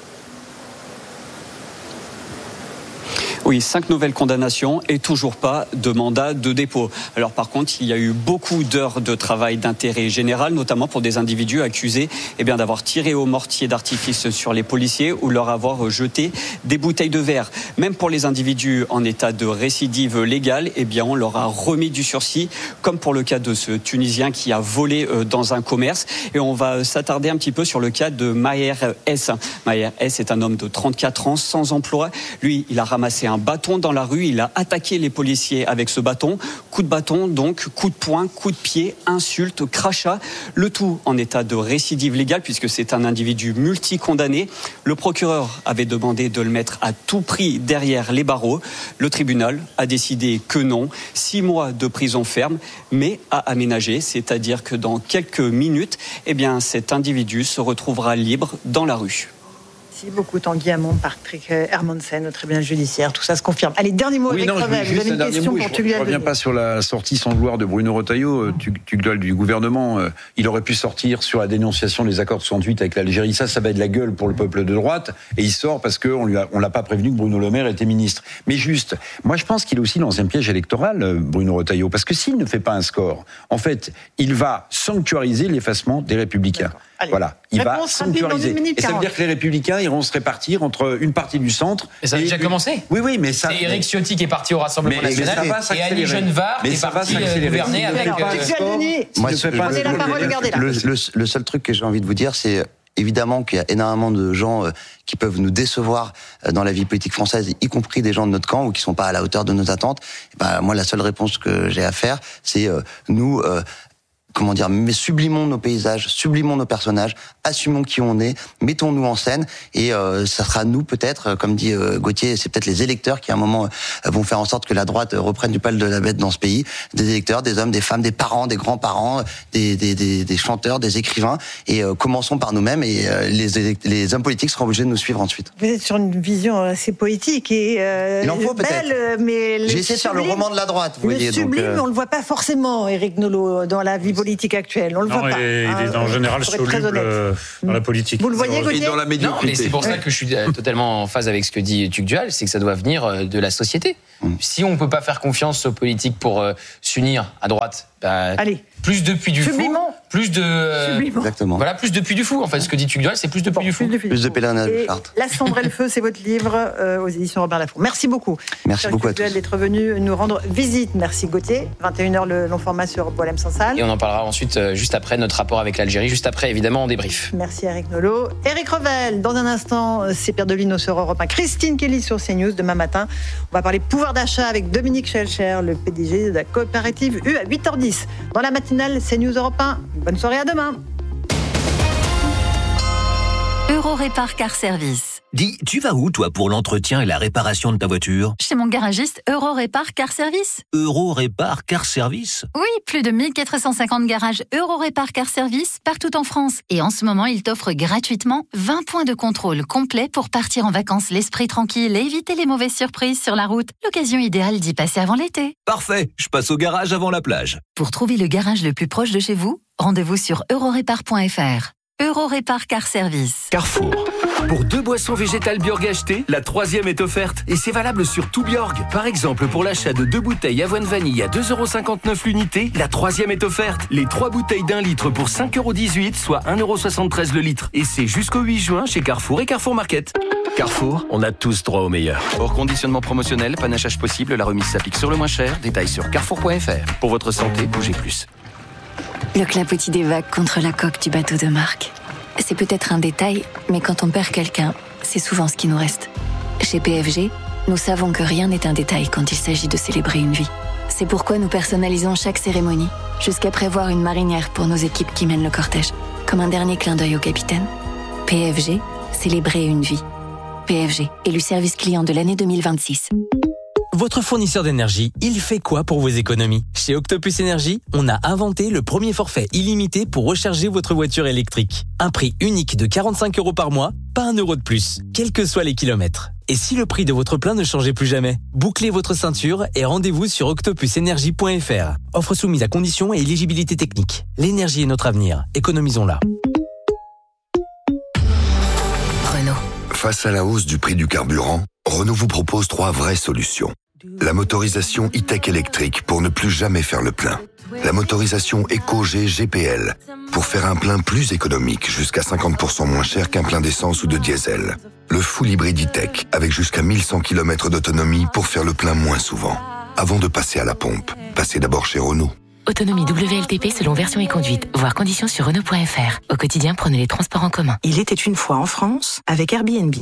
Oui, cinq nouvelles condamnations et toujours pas de mandat de dépôt. Alors par contre, il y a eu beaucoup d'heures de travail d'intérêt général, notamment pour des individus accusés eh bien, d'avoir tiré au mortier d'artifice sur les policiers ou leur avoir jeté des bouteilles de verre. Même pour les individus en état de récidive légale, eh bien, on leur a remis du sursis, comme pour le cas de ce Tunisien qui a volé dans un commerce. Et on va s'attarder un petit peu sur le cas de Maher S. Maher S est un homme de trente-quatre ans, sans emploi. Lui, il a ramassé un bâton dans la rue, il a attaqué les policiers avec ce bâton. Coup de bâton, donc, coup de poing, coup de pied, insulte, crachat. Le tout en état de récidive légale, puisque c'est un individu multicondamné. Le procureur avait demandé de le mettre à tout prix derrière les barreaux. Le tribunal a décidé que non. Six mois de prison ferme, mais à aménager, c'est-à-dire que dans quelques minutes, eh bien, cet individu se retrouvera libre dans la rue. Merci beaucoup, Tanguy Aymon, Patrick Hermansen, au tribunal judiciaire. Tout ça se confirme. Allez, dernier mot, oui, Eric Revel. Vous avez une question pour Tugdual. Je ne reviens pas sur la sortie sans gloire de Bruno Retailleau, Tugdual du gouvernement. Il aurait pu sortir sur la dénonciation des accords de soixante-huit avec l'Algérie. Ça, ça va être de la gueule pour le peuple de droite. Et il sort parce qu'on ne on l'a pas prévenu que Bruno Le Maire était ministre. Mais juste, moi je pense qu'il est aussi dans un piège électoral, Bruno Retailleau. Parce que s'il ne fait pas un score, en fait, il va sanctuariser l'effacement des Républicains. Allez. Voilà, il Réponse va sanctuariser. Et ça veut dire que les Républicains iront se répartir entre une partie du centre. Mais ça a déjà une... commencé. Oui, oui, mais ça. C'est Éric Ciotti qui est parti au Rassemblement mais, national mais ça va et Annie Genevard qui est partie gouverner avec. Moi, le, le, le seul truc que j'ai envie de vous dire, c'est évidemment qu'il y a énormément de gens euh, qui peuvent nous décevoir euh, dans la vie politique française, y compris des gens de notre camp ou qui sont pas à la hauteur de nos attentes. Et ben, moi, la seule réponse que j'ai à faire, c'est euh, nous... Euh, comment dire, mais sublimons nos paysages, sublimons nos personnages, assumons qui on est, mettons-nous en scène, et euh, ça sera nous peut-être, comme dit euh, Gauthier, c'est peut-être les électeurs qui à un moment euh, vont faire en sorte que la droite reprenne du poil de la bête dans ce pays, des électeurs, des hommes, des femmes, des parents, des grands-parents, des, des, des, des chanteurs, des écrivains, et euh, commençons par nous-mêmes, et euh, les, les hommes politiques seront obligés de nous suivre ensuite. Vous êtes sur une vision assez poétique et euh, Il en faut belle, peut-être. mais j'ai essayé de faire le roman de la droite, vous le voyez. Sublime, donc, euh... on le voit pas forcément, Éric Nolot, dans la vie politique actuelle. On le non, voit pas. Et, hein, il est en général soluble euh, dans la politique. Vous le voyez, Gauthier ? Et dans la médiocrité. Non, mais c'est pour ça que je suis totalement en phase avec ce que dit Tugdual, c'est que ça doit venir de la société. Mmh. Si on ne peut pas faire confiance aux politiques pour euh, s'unir à droite, bah, allez, plus de Puy du Fou, plus de euh, exactement. Voilà, plus de Puy du Fou. En fait, ce que dit Tugdual, c'est plus de Puy du Fou. Plus de, plus de pèlerinage de Chartres. La Cendre et le Feu, c'est votre livre euh, aux éditions Robert Laffont. Merci beaucoup. Merci beaucoup à tous. D'être venu nous rendre visite. Merci Gauthier. vingt et une heures le long format sur Boilem sans salle. Et on en parlera ensuite euh, juste après notre rapport avec l'Algérie. Juste après, évidemment, on débrief. Merci Éric Nolot. Éric Revel, dans un instant, c'est Pierre Delino sur Europe un. Christine Kelly sur CNews demain matin. On va parler pouvoir d'achat avec Dominique Schelcher, le P D G de la coopérative U à huit heures dix. Dans la matinale, CNews Europe un. Bonne soirée, à demain. Eurorépar Car Service. Dis, tu vas où, toi, pour l'entretien et la réparation de ta voiture ? Chez mon garagiste Eurorépar Car Service. Eurorépar Car Service ? Oui, plus de mille quatre cent cinquante garages Eurorépar Car Service partout en France. Et en ce moment, ils t'offrent gratuitement vingt points de contrôle complets pour partir en vacances l'esprit tranquille et éviter les mauvaises surprises sur la route. L'occasion idéale d'y passer avant l'été. Parfait, je passe au garage avant la plage. Pour trouver le garage le plus proche de chez vous, rendez-vous sur eurorépar point f r. Eurorépar Car Service. Carrefour. Pour deux boissons végétales Bjorg achetées, la troisième est offerte. Et c'est valable sur tout Bjorg. Par exemple, pour l'achat de deux bouteilles avoine vanille à deux euros cinquante-neuf l'unité, la troisième est offerte. Les trois bouteilles d'un litre pour cinq euros dix-huit, soit un euro soixante-treize le litre. Et c'est jusqu'au huit juin chez Carrefour et Carrefour Market. Carrefour, on a tous droit au meilleur. Hors conditionnement promotionnel, panachage possible, la remise s'applique sur le moins cher. Détails sur carrefour point f r. Pour votre santé, bougez plus. Le clapotis des vagues contre la coque du bateau de Marc. C'est peut-être un détail, mais quand on perd quelqu'un, c'est souvent ce qui nous reste. Chez P F G, nous savons que rien n'est un détail quand il s'agit de célébrer une vie. C'est pourquoi nous personnalisons chaque cérémonie, jusqu'à prévoir une marinière pour nos équipes qui mènent le cortège, comme un dernier clin d'œil au capitaine. P F G, célébrer une vie. P F G, élu service client de l'année deux mille vingt-six. Votre fournisseur d'énergie, il fait quoi pour vos économies ? Chez Octopus Énergie, on a inventé le premier forfait illimité pour recharger votre voiture électrique. Un prix unique de quarante-cinq euros par mois, pas un euro de plus, quels que soient les kilomètres. Et si le prix de votre plein ne changeait plus jamais ? Bouclez votre ceinture et rendez-vous sur octopus énergie point f r. Offre soumise à conditions et éligibilité technique. L'énergie est notre avenir, économisons-la. Renault. Face à la hausse du prix du carburant, Renault vous propose trois vraies solutions. La motorisation e-tech électrique pour ne plus jamais faire le plein. La motorisation EcoG G P L pour faire un plein plus économique, jusqu'à cinquante pour cent moins cher qu'un plein d'essence ou de diesel. Le full hybride e-tech avec jusqu'à mille cent kilomètres d'autonomie pour faire le plein moins souvent. Avant de passer à la pompe, passez d'abord chez Renault. Autonomie W L T P selon version et conduite. Voir conditions sur Renault point f r. Au quotidien, prenez les transports en commun. Il était une fois en France avec Airbnb.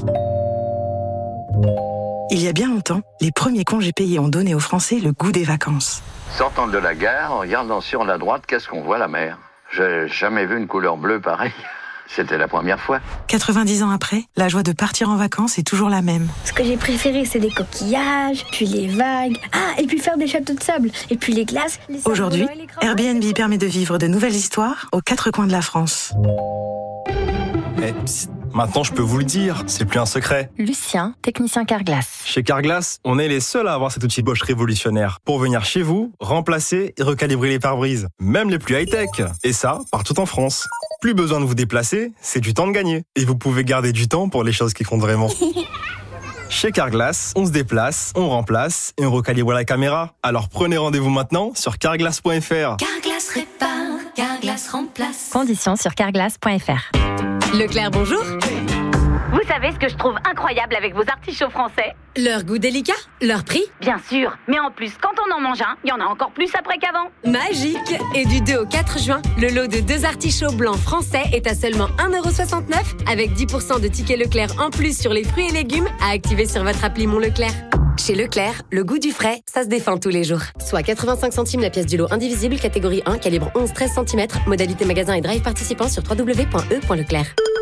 Il y a bien longtemps, les premiers congés payés ont donné aux Français le goût des vacances. Sortant de la gare, en regardant sur la droite, qu'est-ce qu'on voit, la mer ? J'ai jamais vu une couleur bleue pareille. C'était la première fois. quatre-vingt-dix ans après, la joie de partir en vacances est toujours la même. Ce que j'ai préféré, c'est les coquillages, puis les vagues. Ah, et puis faire des châteaux de sable, et puis les glaces. Les Aujourd'hui, Airbnb permet de vivre de nouvelles histoires aux quatre coins de la France. Eh, psst, maintenant je peux vous le dire, c'est plus un secret. Lucien, technicien Carglass. Chez Carglass, on est les seuls à avoir cet outil Bosch révolutionnaire pour venir chez vous, remplacer et recalibrer les pare-brises, même les plus high-tech. Et ça, partout en France. Plus besoin de vous déplacer, c'est du temps de gagner. Et vous pouvez garder du temps pour les choses qui comptent vraiment. Chez Carglass, on se déplace, on remplace et on recalibre la caméra. Alors prenez rendez-vous maintenant sur carglass point f r. Carglass répare, Carglass remplace. Conditions sur carglass point f r. Leclerc, bonjour. Vous savez ce que je trouve incroyable avec vos artichauts français ? Leur goût délicat, leur prix ? Bien sûr, mais en plus, quand on en mange un, il y en a encore plus après qu'avant. Magique ! Et du deux au quatre juin, le lot de deux artichauts blancs français est à seulement un euro soixante-neuf avec dix pour cent de tickets Leclerc en plus sur les fruits et légumes à activer sur votre appli Mon Leclerc. Chez Leclerc, le goût du frais, ça se défend tous les jours. Soit quatre-vingt-cinq centimes la pièce du lot indivisible, catégorie un, calibre onze treize centimètres, modalité magasin et drive participant sur w w w point e point leclerc.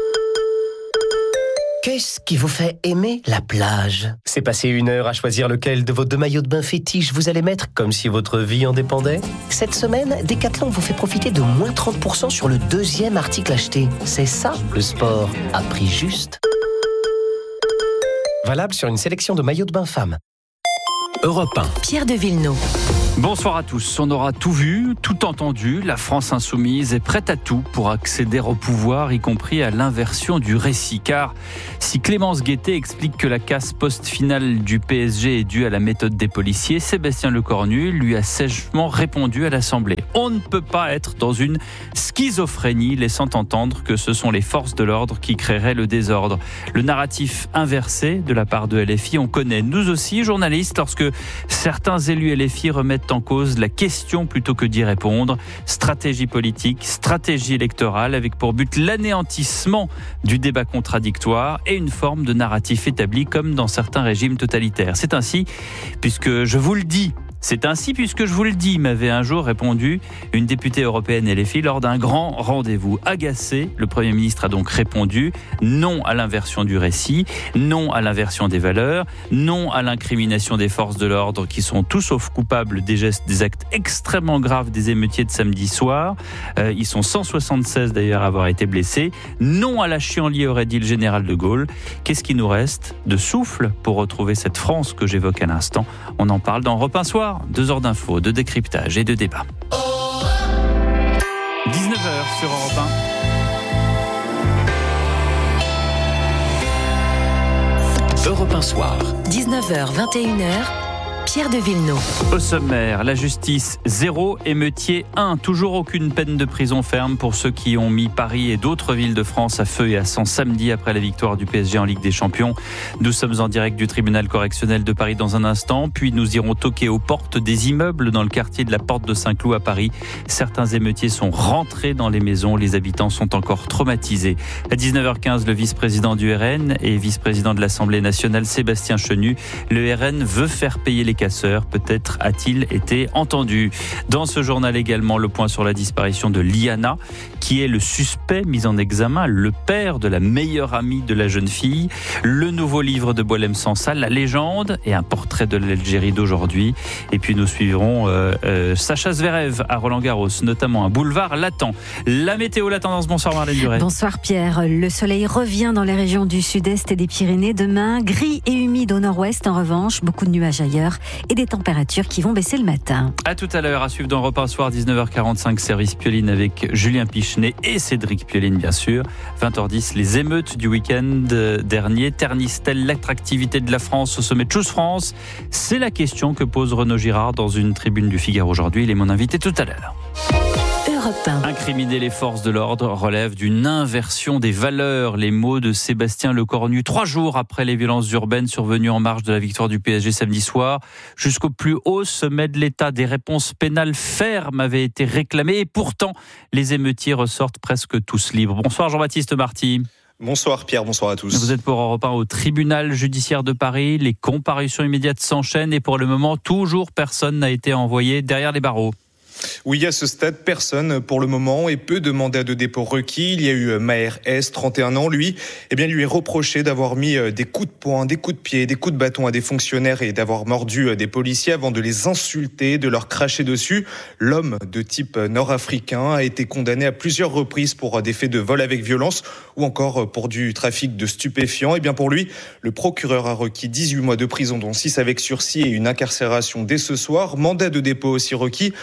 Qu'est-ce qui vous fait aimer la plage ? C'est passer une heure à choisir lequel de vos deux maillots de bain fétiches vous allez mettre, comme si votre vie en dépendait ? Cette semaine, Decathlon vous fait profiter de moins trente pour cent sur le deuxième article acheté. C'est ça, le sport, à prix juste. Valable sur une sélection de maillots de bain femmes. Europe un. Pierre de Villeneuve. Bonsoir à tous. On aura tout vu, tout entendu. La France insoumise est prête à tout pour accéder au pouvoir, y compris à l'inversion du récit. Car si Clémence Guettet explique que la casse post-finale du P S G est due à la méthode des policiers, Sébastien Lecornu lui a sèchement répondu à l'Assemblée. On ne peut pas être dans une schizophrénie, laissant entendre que ce sont les forces de l'ordre qui créeraient le désordre. Le narratif inversé de la part de L F I, on connaît. Nous aussi, journalistes, lorsque certains élus L F I remettent en cause la question plutôt que d'y répondre. Stratégie politique, stratégie électorale avec pour but l'anéantissement du débat contradictoire et une forme de narratif établi comme dans certains régimes totalitaires. C'est ainsi, puisque je vous le dis, C'est ainsi, puisque je vous le dis, m'avait un jour répondu une députée européenne L F I lors d'un grand rendez-vous. Agacé, le Premier ministre a donc répondu non à l'inversion du récit, non à l'inversion des valeurs, non à l'incrimination des forces de l'ordre qui sont tout sauf coupables des gestes, des actes extrêmement graves des émeutiers de samedi soir. Euh, ils sont cent soixante-seize d'ailleurs à avoir été blessés. Non à la chienlit, aurait dit le général de Gaulle. Qu'est-ce qui nous reste de souffle pour retrouver cette France que j'évoque à l'instant? On en parle dans Europe un Soir. Deux heures d'infos, de décryptage et de débat. dix-neuf heures sur Europe un. Europe un Soir. dix-neuf heures vingt et une heures. Pierre de Villeneuve. Au sommaire, la justice zéro, émeutier un. Toujours aucune peine de prison ferme pour ceux qui ont mis Paris et d'autres villes de France à feu et à sang samedi après la victoire du P S G en Ligue des Champions. Nous sommes en direct du tribunal correctionnel de Paris dans un instant, puis nous irons toquer aux portes des immeubles dans le quartier de la Porte de Saint-Cloud à Paris. Certains émeutiers sont rentrés dans les maisons, les habitants sont encore traumatisés. À dix-neuf heures quinze, le vice-président du R N et vice-président de l'Assemblée nationale, Sébastien Chenu. Le R N veut faire payer les casseurs, peut-être a-t-il été entendu. Dans ce journal également, le point sur la disparition de Liana, qui est le suspect mis en examen, le père de la meilleure amie de la jeune fille, le nouveau livre de Boualem Sansal, La légende, et un portrait de l'Algérie d'aujourd'hui. Et puis nous suivrons euh, euh, Sacha Zverev à Roland-Garros, notamment un boulevard latent. La météo, la tendance, bonsoir Marlène Duret. Bonsoir Pierre, le soleil revient dans les régions du sud-est et des Pyrénées demain, gris et humide au nord-ouest en revanche, beaucoup de nuages ailleurs et des températures qui vont baisser le matin. À tout à l'heure, à suivre dans Europe un Soir, dix-neuf heures quarante-cinq, service Pioline avec Julien Pichenet et Cédric Pioline bien sûr. vingt heures dix, les émeutes du week-end dernier ternissent-elles l'attractivité de la France au sommet de Choose France? C'est la question que pose Renaud Girard dans une tribune du Figaro aujourd'hui. Il est mon invité tout à l'heure. Incriminer les forces de l'ordre relève d'une inversion des valeurs. Les mots de Sébastien Lecornu, trois jours après les violences urbaines survenues en marge de la victoire du P S G samedi soir. Jusqu'au plus haut sommet de l'État, des réponses pénales fermes avaient été réclamées et pourtant, les émeutiers ressortent presque tous libres. Bonsoir Jean-Baptiste Marty. Bonsoir Pierre, bonsoir à tous. Vous êtes pour Europe un au tribunal judiciaire de Paris. Les comparutions immédiates s'enchaînent et pour le moment, toujours personne n'a été envoyé derrière les barreaux. Oui, à ce stade, personne pour le moment et peu de mandats de dépôt requis. Il y a eu Maher S, trente et un ans. Lui, eh bien, lui est reproché d'avoir mis des coups de poing, des coups de pied, des coups de bâton à des fonctionnaires et d'avoir mordu des policiers avant de les insulter, de leur cracher dessus. L'homme de type nord-africain a été condamné à plusieurs reprises pour des faits de vol avec violence ou encore pour du trafic de stupéfiants. Eh bien, pour lui, le procureur a requis dix-huit mois de prison, dont six avec sursis et une incarcération dès ce soir. Mandat de dépôt aussi requis pour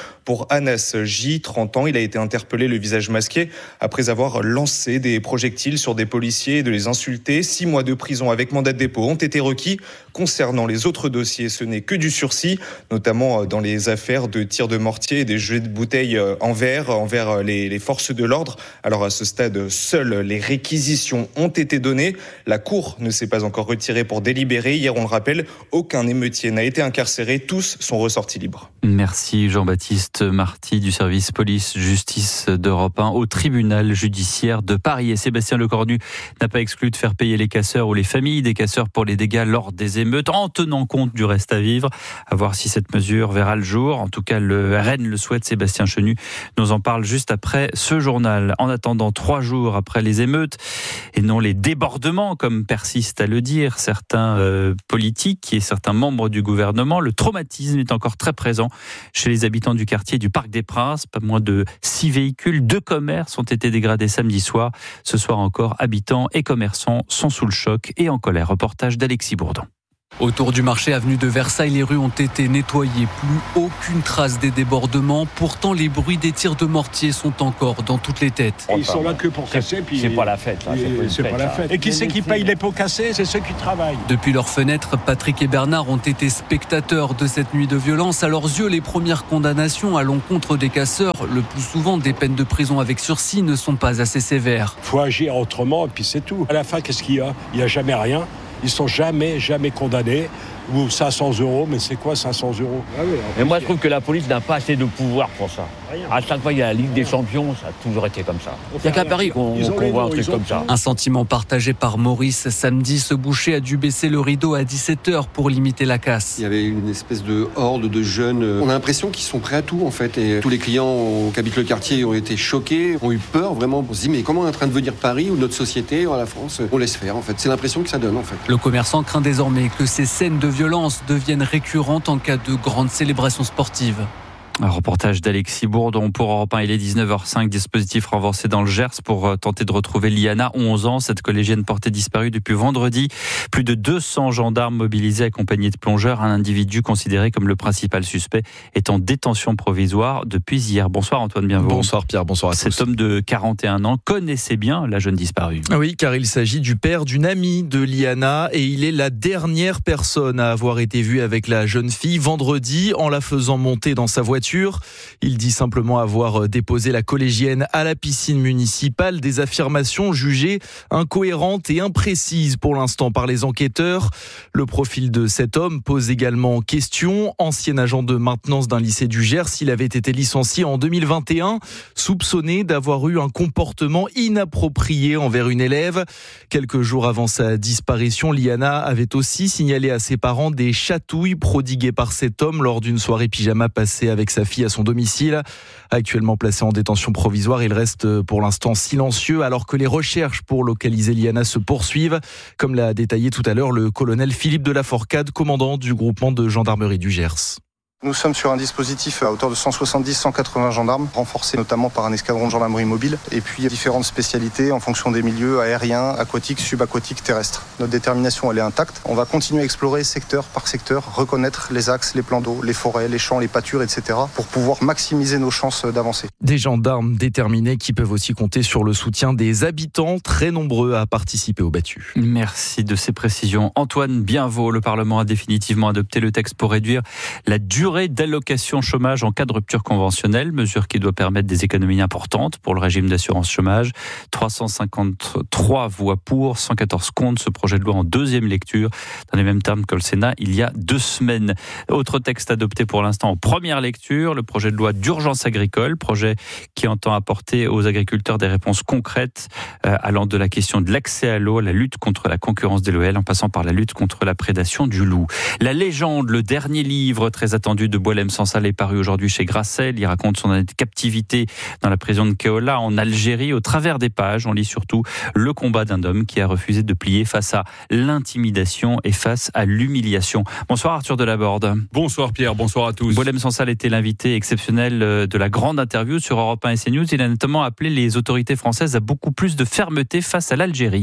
pour Anas J, trente ans. Il a été interpellé, le visage masqué, après avoir lancé des projectiles sur des policiers et de les insulter. Six mois de prison avec mandat de dépôt ont été requis. Concernant les autres dossiers, ce n'est que du sursis, notamment dans les affaires de tirs de mortier et des jets de bouteilles en verre envers les, les forces de l'ordre. Alors à ce stade, seules les réquisitions ont été données. La Cour ne s'est pas encore retirée pour délibérer. Hier, on le rappelle, aucun émeutier n'a été incarcéré. Tous sont ressortis libres. Merci Jean-Baptiste Marty du service police-justice d'Europe un au tribunal judiciaire de Paris. Et Sébastien Lecornu n'a pas exclu de faire payer les casseurs ou les familles des casseurs pour les dégâts lors des émeutes, en tenant compte du reste à vivre. À voir si cette mesure verra le jour. En tout cas, le R N le souhaite. Sébastien Chenu nous en parle juste après ce journal. En attendant, trois jours après les émeutes, et non les débordements, comme persistent à le dire certains euh, politiques et certains membres du gouvernement, le traumatisme est encore très présent chez les habitants du quartier du Parc des Princes. Pas moins de six véhicules, deux commerces ont été dégradés samedi soir. Ce soir encore, habitants et commerçants sont sous le choc et en colère. Reportage d'Alexis Bourdon. Autour du marché avenue de Versailles, les rues ont été nettoyées. Plus aucune trace des débordements. Pourtant, les bruits des tirs de mortier sont encore dans toutes les têtes. Ils sont là que pour casser. Puis c'est pas la fête. Là. C'est, pas, c'est fête, pas la fête. Et qui c'est qui paye les pots cassés? C'est ceux qui travaillent. Depuis leurs fenêtres, Patrick et Bernard ont été spectateurs de cette nuit de violence. À leurs yeux, les premières condamnations à l'encontre des casseurs, le plus souvent des peines de prison avec sursis, ne sont pas assez sévères. Il faut agir autrement et puis c'est tout. À la fin, qu'est-ce qu'il y a? Il n'y a jamais rien. Ils sont jamais, jamais condamnés. Ou cinq cents euros, mais c'est quoi cinq cents euros? Ah oui, et moi, je trouve que la police n'a pas assez de pouvoir pour ça. Rien. À chaque fois, il y a la Ligue des Champions, ça a toujours été comme ça. Il n'y a qu'à Paris qu'on, qu'on voit un truc comme ça. Un sentiment partagé par Maurice. Samedi, ce boucher a dû baisser le rideau à dix-sept heures pour limiter la casse. Il y avait une espèce de horde de jeunes. On a l'impression qu'ils sont prêts à tout, en fait. Et tous les clients qui habitent le quartier ont été choqués, ont eu peur, vraiment. On se dit, mais comment on est en train de venir Paris ou notre société, ou la France? On laisse faire, en fait. C'est l'impression que ça donne, en fait. Le commerçant craint désormais que ces scènes de violence deviennent récurrentes en cas de grandes célébrations sportives. Un reportage d'Alexis Bourdon pour Europe un. Il est dix-neuf heures cinq. Dispositif renforcé dans le Gers pour tenter de retrouver Liana, onze ans. Cette collégienne portée disparue depuis vendredi. Plus de deux cents gendarmes mobilisés accompagnés de plongeurs. Un individu considéré comme le principal suspect est en détention provisoire depuis hier. Bonsoir Antoine Bienveau. Bonsoir Pierre, bonsoir à tous. Cet homme de quarante et un ans connaissait bien la jeune disparue. Oui, car il s'agit du père d'une amie de Liana et il est la dernière personne à avoir été vue avec la jeune fille vendredi en la faisant monter dans sa voiture. Il dit simplement avoir déposé la collégienne à la piscine municipale. Des affirmations jugées incohérentes et imprécises pour l'instant par les enquêteurs. Le profil de cet homme pose également question. Ancien agent de maintenance d'un lycée du Gers, il avait été licencié en deux mille vingt et un, soupçonné d'avoir eu un comportement inapproprié envers une élève. Quelques jours avant sa disparition, Liana avait aussi signalé à ses parents des chatouilles prodiguées par cet homme lors d'une soirée pyjama passée avec sa fille à son domicile. Actuellement placé en détention provisoire, il reste pour l'instant silencieux alors que les recherches pour localiser Liana se poursuivent, comme l'a détaillé tout à l'heure le colonel Philippe de la Forcade, commandant du groupement de gendarmerie du Gers. Nous sommes sur un dispositif à hauteur de cent soixante-dix à cent quatre-vingts gendarmes, renforcé notamment par un escadron de gendarmerie mobile, et puis différentes spécialités en fonction des milieux aériens, aquatiques, subaquatiques, terrestres. Notre détermination, elle est intacte. On va continuer à explorer secteur par secteur, reconnaître les axes, les plans d'eau, les forêts, les champs, les pâtures, et cetera, pour pouvoir maximiser nos chances d'avancer. Des gendarmes déterminés qui peuvent aussi compter sur le soutien des habitants, très nombreux à participer aux battues. Merci de ces précisions. Antoine Bienveau, le Parlement a définitivement adopté le texte pour réduire la durée d'allocation chômage en cas de rupture conventionnelle, mesure qui doit permettre des économies importantes pour le régime d'assurance chômage. trois cent cinquante-trois voix pour, cent quatorze contre. Ce projet de loi en deuxième lecture, dans les mêmes termes que le Sénat, il y a deux semaines. Autre texte adopté pour l'instant en première lecture, le projet de loi d'urgence agricole, projet qui entend apporter aux agriculteurs des réponses concrètes euh, allant de la question de l'accès à l'eau, la lutte contre la concurrence déloyale, en passant par la lutte contre la prédation du loup. La légende, le dernier livre très attendu de Boualem Sansal est paru aujourd'hui chez Grasset. Il raconte son année de captivité dans la prison de Keola en Algérie. Au travers des pages, on lit surtout le combat d'un homme qui a refusé de plier face à l'intimidation et face à l'humiliation. Bonsoir Arthur Delaborde. Bonsoir Pierre, bonsoir à tous. Boualem Sansal était l'invité exceptionnel de la grande interview sur Europe un et CNews. Il a notamment appelé les autorités françaises à beaucoup plus de fermeté face à l'Algérie.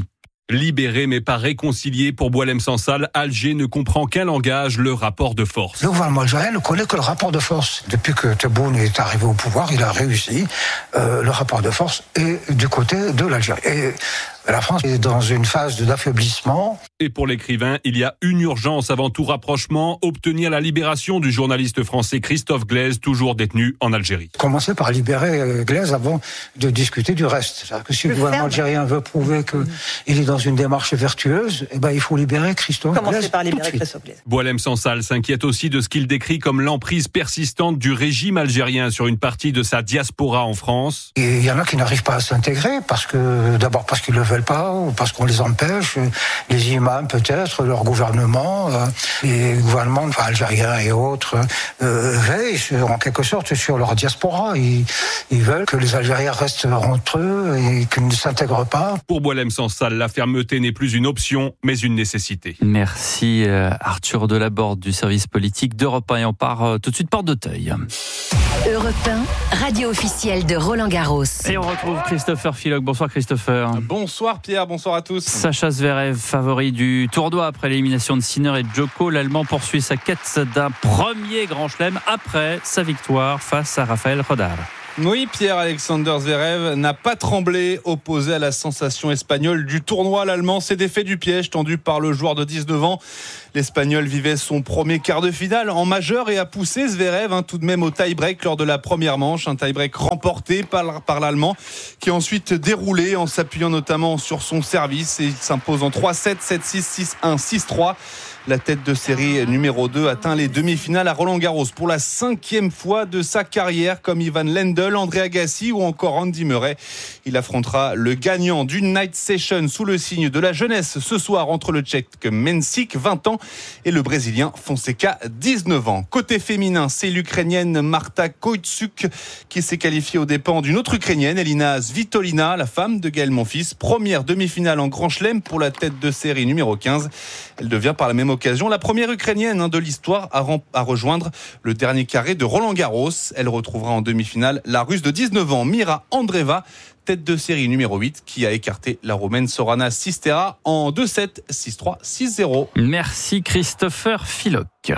Libéré mais pas réconcilié pour Boualem Sansal, Alger ne comprend qu'un langage, le rapport de force. Le gouvernement algérien ne connaît que le rapport de force. Depuis que Tebboune est arrivé au pouvoir, il a réussi. Euh, le rapport de force est du côté de l'Algérie. Et la France est dans une phase d'affaiblissement. Et pour l'écrivain, il y a une urgence avant tout rapprochement, obtenir la libération du journaliste français Christophe Glaise, toujours détenu en Algérie. Commencer par libérer Glaise avant de discuter du reste. C'est-à-dire que si le, le gouvernement algérien veut prouver qu'il est dans une démarche vertueuse, eh ben, il faut libérer Christophe Glaise. Commencer par libérer Christophe Glaise. Boualem Sansal s'inquiète aussi de ce qu'il décrit comme l'emprise persistante du régime algérien sur une partie de sa diaspora en France. Et il y en a qui n'arrivent pas à s'intégrer, parce que, d'abord parce qu'ils ne le veulent pas, ou parce qu'on les empêche, les imams peut-être, leur gouvernement, euh, les gouvernements enfin, algériens et autres, euh, veillent sur, en quelque sorte sur leur diaspora. Ils, ils veulent que les Algériens restent entre eux et qu'ils ne s'intègrent pas. Pour Boualem Sansal, la fermeté n'est plus une option, mais une nécessité. Merci euh, Arthur Delaborde du service politique d'Europe un. Et on part euh, tout de suite Porte d'Auteuil. Europe un, radio officielle de Roland Garros. Et on retrouve Christopher Philoque. Bonsoir Christopher. Bonsoir Pierre, bonsoir à tous. Sacha Zverev, favori du tournoi après l'élimination de Sinner et Djoko. L'Allemand poursuit sa quête d'un premier grand chelem après sa victoire face à Rafael Nadal. Oui, Pierre-Alexander Zverev n'a pas tremblé, opposé à la sensation espagnole du tournoi. L'Allemand s'est défait du piège tendu par le joueur de dix-neuf ans. L'Espagnol vivait son premier quart de finale en majeur et a poussé Zverev hein, tout de même au tie-break lors de la première manche. Un tie-break remporté par, par l'Allemand qui a ensuite déroulé en s'appuyant notamment sur son service. Et il s'impose en trois sept, sept six, six un, six trois. La tête de série numéro deux atteint les demi-finales à Roland-Garros pour la cinquième fois de sa carrière, comme Ivan Lendl, André Agassi ou encore Andy Murray. Il affrontera le gagnant d'une night session sous le signe de la jeunesse ce soir entre le Tchèque Mensik, vingt ans, et le Brésilien Fonseca, dix-neuf ans. Côté féminin, c'est l'Ukrainienne Marta Koitsuk qui s'est qualifiée aux dépens d'une autre Ukrainienne, Elina Svitolina, la femme de Gaël Monfils. Première demi-finale en Grand Chelem pour la tête de série numéro quinze. Elle devient par la même occasion la première Ukrainienne de l'histoire à, rem- à rejoindre le dernier carré de Roland-Garros. Elle retrouvera en demi-finale la Russe de dix-neuf ans, Mira Andreeva, tête de série numéro huit, qui a écarté la Roumaine Sorana Sistera en deux sept, six trois, six zéro. Merci Christopher Philoque.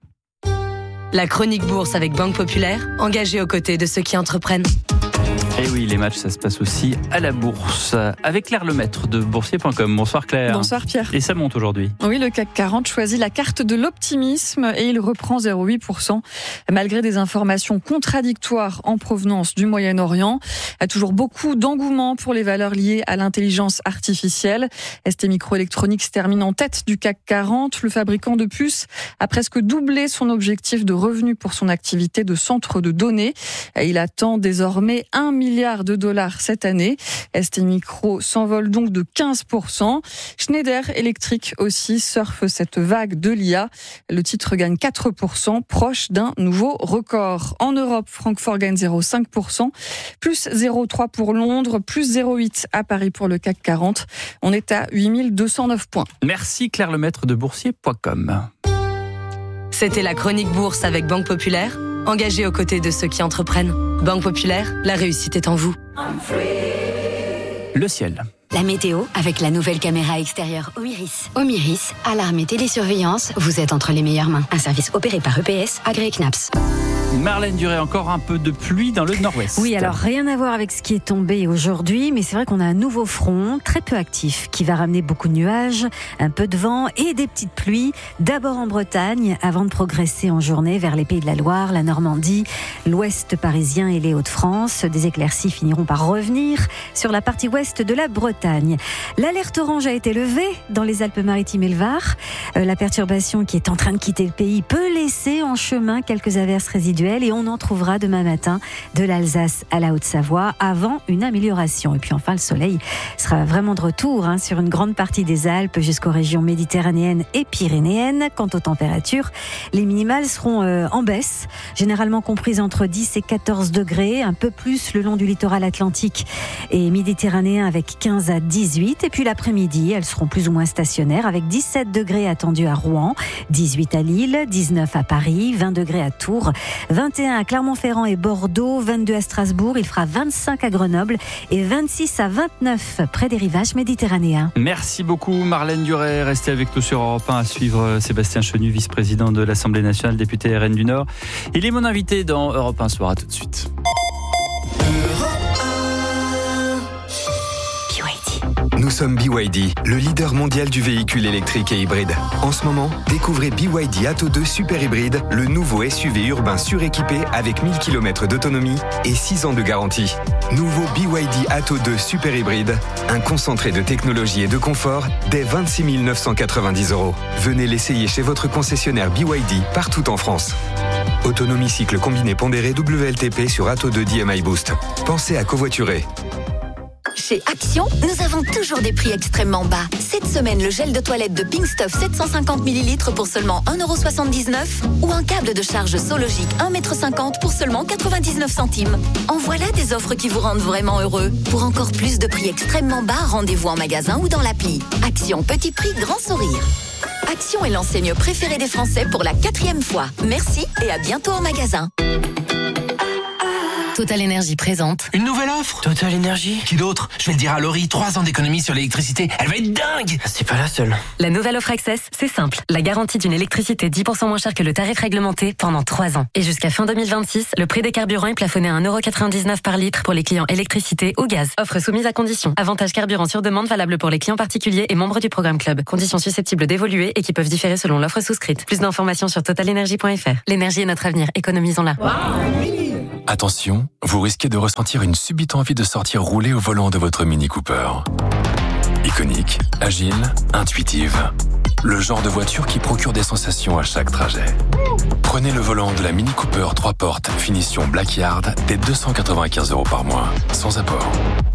La chronique bourse avec Banque Populaire, engagée aux côtés de ceux qui entreprennent. Et oui, les matchs, ça se passe aussi à la bourse. Avec Claire Lemaître de boursier point com. Bonsoir Claire. Bonsoir Pierre. Et ça monte aujourd'hui. Oui, le C A C quarante choisit la carte de l'optimisme et il reprend zéro virgule huit pour cent malgré des informations contradictoires en provenance du Moyen-Orient. Il y a toujours beaucoup d'engouement pour les valeurs liées à l'intelligence artificielle. S T Microelectronics termine en tête du C A C quarante. Le fabricant de puces a presque doublé son objectif de revenus pour son activité de centre de données. Il attend désormais un milliard de dollars cette année. S T Micro s'envole donc de quinze pour cent. Schneider Electric aussi surfe cette vague de l'I A. Le titre gagne quatre pour cent, proche d'un nouveau record. En Europe, Francfort gagne zéro virgule cinq pour cent, plus zéro virgule trois pour cent pour Londres, plus zéro virgule huit pour cent à Paris pour le C A C quarante. On est à huit mille deux cent neuf points. Merci Claire Lemaître de boursier point com. C'était la chronique bourse avec Banque Populaire, engagée aux côtés de ceux qui entreprennent. Banque Populaire, la réussite est en vous. Le ciel. La météo avec la nouvelle caméra extérieure Omiris. Omiris, alarme et télésurveillance, vous êtes entre les meilleures mains. Un service opéré par E P S, agréé C N A P S. Marlène Duré, encore un peu de pluie dans le nord-ouest. Oui, alors rien à voir avec ce qui est tombé aujourd'hui, mais c'est vrai qu'on a un nouveau front très peu actif qui va ramener beaucoup de nuages, un peu de vent et des petites pluies. D'abord en Bretagne, avant de progresser en journée vers les Pays de la Loire, la Normandie, l'ouest parisien et les Hauts-de-France. Des éclaircies finiront par revenir sur la partie ouest de la Bretagne. L'alerte orange a été levée dans les Alpes-Maritimes et le Var. Euh, la perturbation qui est en train de quitter le pays peut laisser en chemin quelques averses résiduelles et on en trouvera demain matin de l'Alsace à la Haute-Savoie avant une amélioration. Et puis enfin, le soleil sera vraiment de retour hein, sur une grande partie des Alpes jusqu'aux régions méditerranéennes et pyrénéennes. Quant aux températures, les minimales seront euh, en baisse, généralement comprises entre dix et quatorze degrés, un peu plus le long du littoral atlantique et méditerranéen avec quinze à dix-huit. Et puis l'après-midi, elles seront plus ou moins stationnaires avec dix-sept degrés attendus à Rouen, dix-huit à Lille, dix-neuf à Paris, vingt degrés à Tours, vingt et un à Clermont-Ferrand et Bordeaux, vingt-deux à Strasbourg, il fera vingt-cinq à Grenoble et vingt-six à vingt-neuf près des rivages méditerranéens. Merci beaucoup Marlène Duret. Restez avec nous sur Europe un à suivre Sébastien Chenu, vice-président de l'Assemblée nationale, député R N du Nord. Il est mon invité dans Europe un Soir. À tout de suite. Nous sommes B Y D, le leader mondial du véhicule électrique et hybride. En ce moment, découvrez B Y D Atto deux Super Hybride, le nouveau S U V urbain suréquipé avec mille kilomètres d'autonomie et six ans de garantie. Nouveau B Y D Atto deux Super Hybride, un concentré de technologie et de confort dès vingt-six mille neuf cent quatre-vingt-dix euros. Venez l'essayer chez votre concessionnaire B Y D partout en France. Autonomie cycle combiné pondéré W L T P sur Atto deux D M I Boost. Pensez à covoiturer. Chez Action, nous avons toujours des prix extrêmement bas. Cette semaine, le gel de toilette de Pink Stuff sept cent cinquante millilitres pour seulement un euro soixante-dix-neuf ou un câble de charge Sologic un mètre cinquante pour seulement quatre-vingt-dix-neuf centimes. En voilà des offres qui vous rendent vraiment heureux. Pour encore plus de prix extrêmement bas, rendez-vous en magasin ou dans l'appli. Action, petit prix, grand sourire. Action est l'enseigne préférée des Français pour la quatrième fois. Merci et à bientôt en magasin. Total Énergie présente. Une nouvelle offre Total Énergie. Qui d'autre? Je vais le dire à Laurie, trois ans d'économie sur l'électricité. Elle va être dingue. C'est pas la seule. La nouvelle offre Access, c'est simple. La garantie d'une électricité dix pour cent moins chère que le tarif réglementé pendant trois ans. Et jusqu'à fin deux mille vingt-six, le prix des carburants est plafonné à un euro quatre-vingt-dix-neuf par litre pour les clients électricité ou gaz. Offre soumise à conditions. Avantage carburant sur demande valable pour les clients particuliers et membres du programme Club. Conditions susceptibles d'évoluer et qui peuvent différer selon l'offre souscrite. Plus d'informations sur total énergie point f r. L'énergie est notre avenir. Économisons-la. Attention, vous risquez de ressentir une subite envie de sortir rouler au volant de votre Mini Cooper. Iconique, agile, intuitive. Le genre de voiture qui procure des sensations à chaque trajet. Prenez le volant de la Mini Cooper trois portes, finition Blackyard, dès deux cent quatre-vingt-quinze euros par mois, sans apport.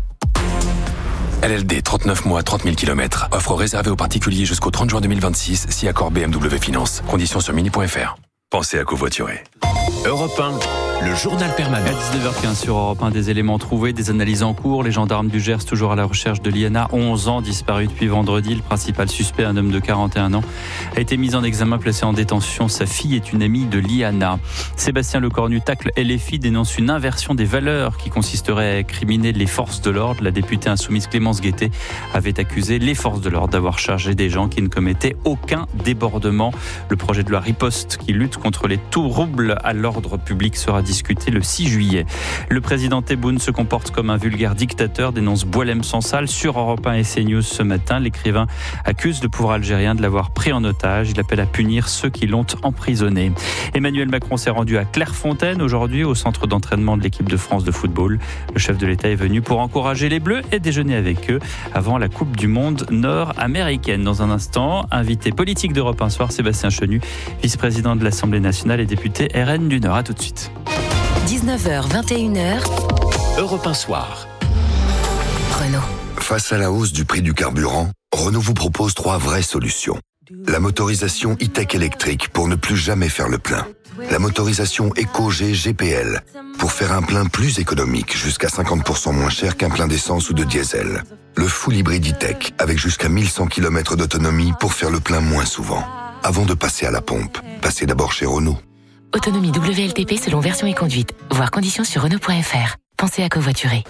L L D, trente-neuf mois, trente mille kilomètres. Offre réservée aux particuliers jusqu'au trente juin deux mille vingt-six, si accord B M W Finance. Conditions sur mini point f r. Pensez à covoiturer. Europe un. Le journal permanent. À dix-neuf heures quinze sur Europe un, des éléments trouvés, des analyses en cours. Les gendarmes du Gers toujours à la recherche de Liana, onze ans, disparu depuis vendredi. Le principal suspect, un homme de quarante et un ans, a été mis en examen, placé en détention. Sa fille est une amie de Liana. Sébastien Lecornu tacle L F I, dénonce une inversion des valeurs qui consisterait à incriminer les forces de l'ordre. La députée insoumise Clémence Guettet avait accusé les forces de l'ordre d'avoir chargé des gens qui ne commettaient aucun débordement. Le projet de loi Riposte qui lutte contre les troubles à l'ordre public sera discuté le six juillet. Le président Tebboune se comporte comme un vulgaire dictateur, dénonce Boualem Sansal sur Europe un et CNews ce matin. L'écrivain accuse le pouvoir algérien de l'avoir pris en otage. Il appelle à punir ceux qui l'ont emprisonné. Emmanuel Macron s'est rendu à Clairefontaine aujourd'hui, au centre d'entraînement de l'équipe de France de football. Le chef de l'État est venu pour encourager les Bleus et déjeuner avec eux avant la Coupe du Monde nord-américaine. Dans un instant, invité politique d'Europe un Soir, Sébastien Chenu, vice-président de l'Assemblée nationale et député R N du Nord. À tout de suite. dix-neuf heures, vingt et une heures. Europe un Soir. Renault. Face à la hausse du prix du carburant, Renault vous propose trois vraies solutions. La motorisation e-tech électrique pour ne plus jamais faire le plein. La motorisation EcoG G P L pour faire un plein plus économique, jusqu'à cinquante pour cent moins cher qu'un plein d'essence ou de diesel. Le full hybride e-tech avec jusqu'à mille cent kilomètres d'autonomie pour faire le plein moins souvent. Avant de passer à la pompe, passez d'abord chez Renault. Autonomie W L T P selon version et conduite. Voir conditions sur Renault point f r. Pensez à covoiturer.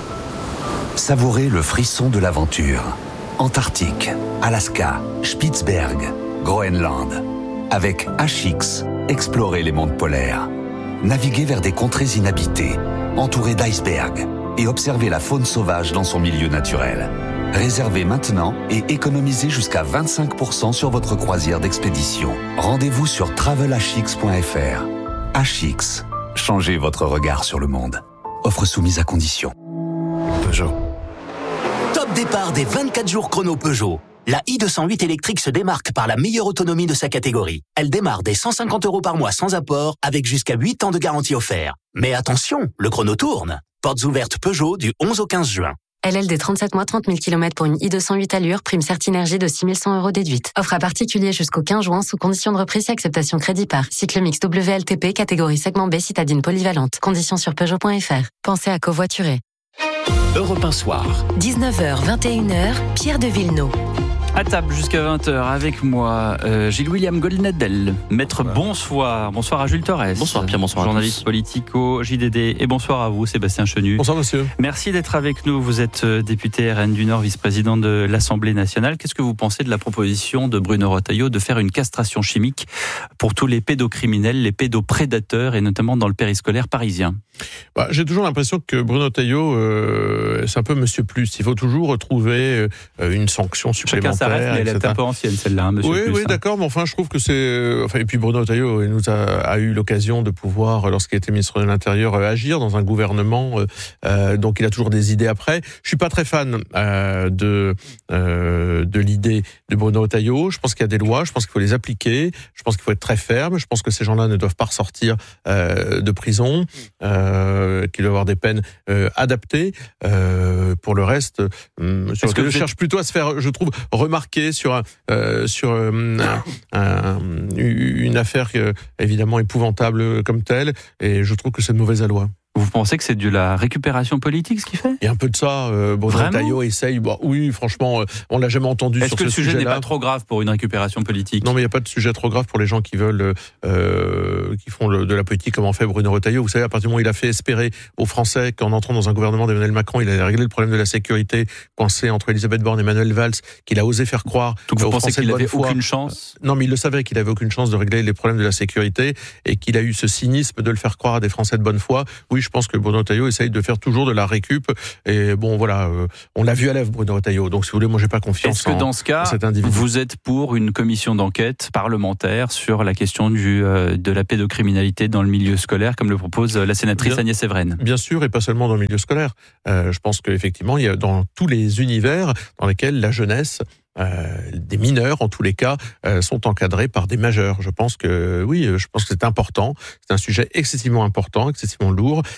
Savourez le frisson de l'aventure. Antarctique, Alaska, Spitzberg, Groenland. Avec H X, explorez les mondes polaires. Naviguez vers des contrées inhabitées, entourées d'icebergs, et observez la faune sauvage dans son milieu naturel. Réservez maintenant et économisez jusqu'à vingt-cinq pour cent sur votre croisière d'expédition. Rendez-vous sur travel h x point f r. H X, changez votre regard sur le monde. Offre soumise à condition. Peugeot. Top départ des vingt-quatre jours chrono Peugeot. La i deux cent huit électrique se démarque par la meilleure autonomie de sa catégorie. Elle démarre dès cent cinquante euros par mois sans apport, avec jusqu'à huit ans de garantie offert. Mais attention, le chrono tourne. Portes ouvertes Peugeot du onze au quinze juin. L L D trente-sept mois, trente mille kilomètres pour une i deux cent huit allure, prime Certinergie de six mille cent euros déduite. Offre à particulier jusqu'au quinze juin sous condition de reprise et acceptation crédit par. Cycle mix W L T P, catégorie segment B, citadine polyvalente. Conditions sur Peugeot point f r. Pensez à covoiturer. Europe un Soir. dix-neuf heures, vingt et une heures, Pierre de Villeneuve. À table jusqu'à vingt heures avec moi, euh, Gilles-William Goldnadel. Maître, voilà. bonsoir. Bonsoir à Jules Torres. Bonsoir Pierre, bonsoir journaliste politique au J D D. Et bonsoir à vous, Sébastien Chenu. Bonsoir monsieur. Merci d'être avec nous. Vous êtes député R N du Nord, vice-président de l'Assemblée nationale. Qu'est-ce que vous pensez de la proposition de Bruno Retailleau de faire une castration chimique pour tous les pédocriminels, les pédoprédateurs et notamment dans le périscolaire parisien? Bah, j'ai toujours l'impression que Bruno Retailleau, euh, c'est un peu Monsieur Plus. Il faut toujours trouver euh, une sanction supplémentaire. Chacun s'arrête, mais elle est un peu ancienne celle-là, hein, Monsieur oui, Plus. Oui, hein. d'accord, mais enfin, je trouve que c'est... Enfin, et puis Bruno Retailleau il nous a, a eu l'occasion de pouvoir, lorsqu'il était ministre de l'Intérieur, euh, agir dans un gouvernement. Euh, euh, donc, il a toujours des idées après. Je suis pas très fan euh, de euh, de l'idée de Bruno Retailleau. Je pense qu'il y a des lois, je pense qu'il faut les appliquer. Je pense qu'il faut être très ferme. Je pense que ces gens-là ne doivent pas ressortir euh, de prison. Euh, qu'il doit avoir des peines euh, adaptées. Euh, pour le reste, euh, sur que je cherche plutôt à se faire, je trouve, remarquer sur un, euh, sur euh, un, un, une affaire euh, évidemment épouvantable comme telle, et je trouve que c'est de mauvaise loi. Vous pensez que c'est de la récupération politique, ce qu'il fait? Il y a un peu de ça. Euh, Bruno Retailleau essaye. Bon, oui, franchement, euh, on l'a jamais entendu Est-ce sur que ce le sujet sujet-là. n'est pas trop grave pour une récupération politique? Non, mais il n'y a pas de sujet trop grave pour les gens qui veulent, euh, qui font le, de la politique comme en fait Bruno Retailleau. Vous savez, à partir du moment où il a fait espérer aux Français qu'en entrant dans un gouvernement d'Emmanuel Macron, il allait régler le problème de la sécurité coincé entre Elisabeth Borne et Manuel Valls, qu'il a osé faire croire. Donc vous aux pensez Français qu'il de bonne avait foi. aucune chance? Non, mais il le savait qu'il avait aucune chance de régler les problèmes de la sécurité et qu'il a eu ce cynisme de le faire croire à des Français de bonne foi. Oui, je pense que Bruno Retailleau essaye de faire toujours de la récup. Et bon, voilà, euh, on l'a vu à l'œuvre, Bruno Retailleau. Donc, si vous voulez, moi, j'ai pas confiance Est-ce que en, dans ce cas, cet individu. Vous êtes pour une commission d'enquête parlementaire sur la question du, euh, de la pédocriminalité dans le milieu scolaire, comme le propose la sénatrice bien, Agnès Evren? Bien sûr, et pas seulement dans le milieu scolaire. Euh, je pense qu'effectivement, il y a dans tous les univers dans lesquels la jeunesse, Euh, des mineurs en tous les cas euh, sont encadrés par des majeurs. Je pense que oui, je pense que c'est important. C'est un sujet excessivement important, excessivement lourd.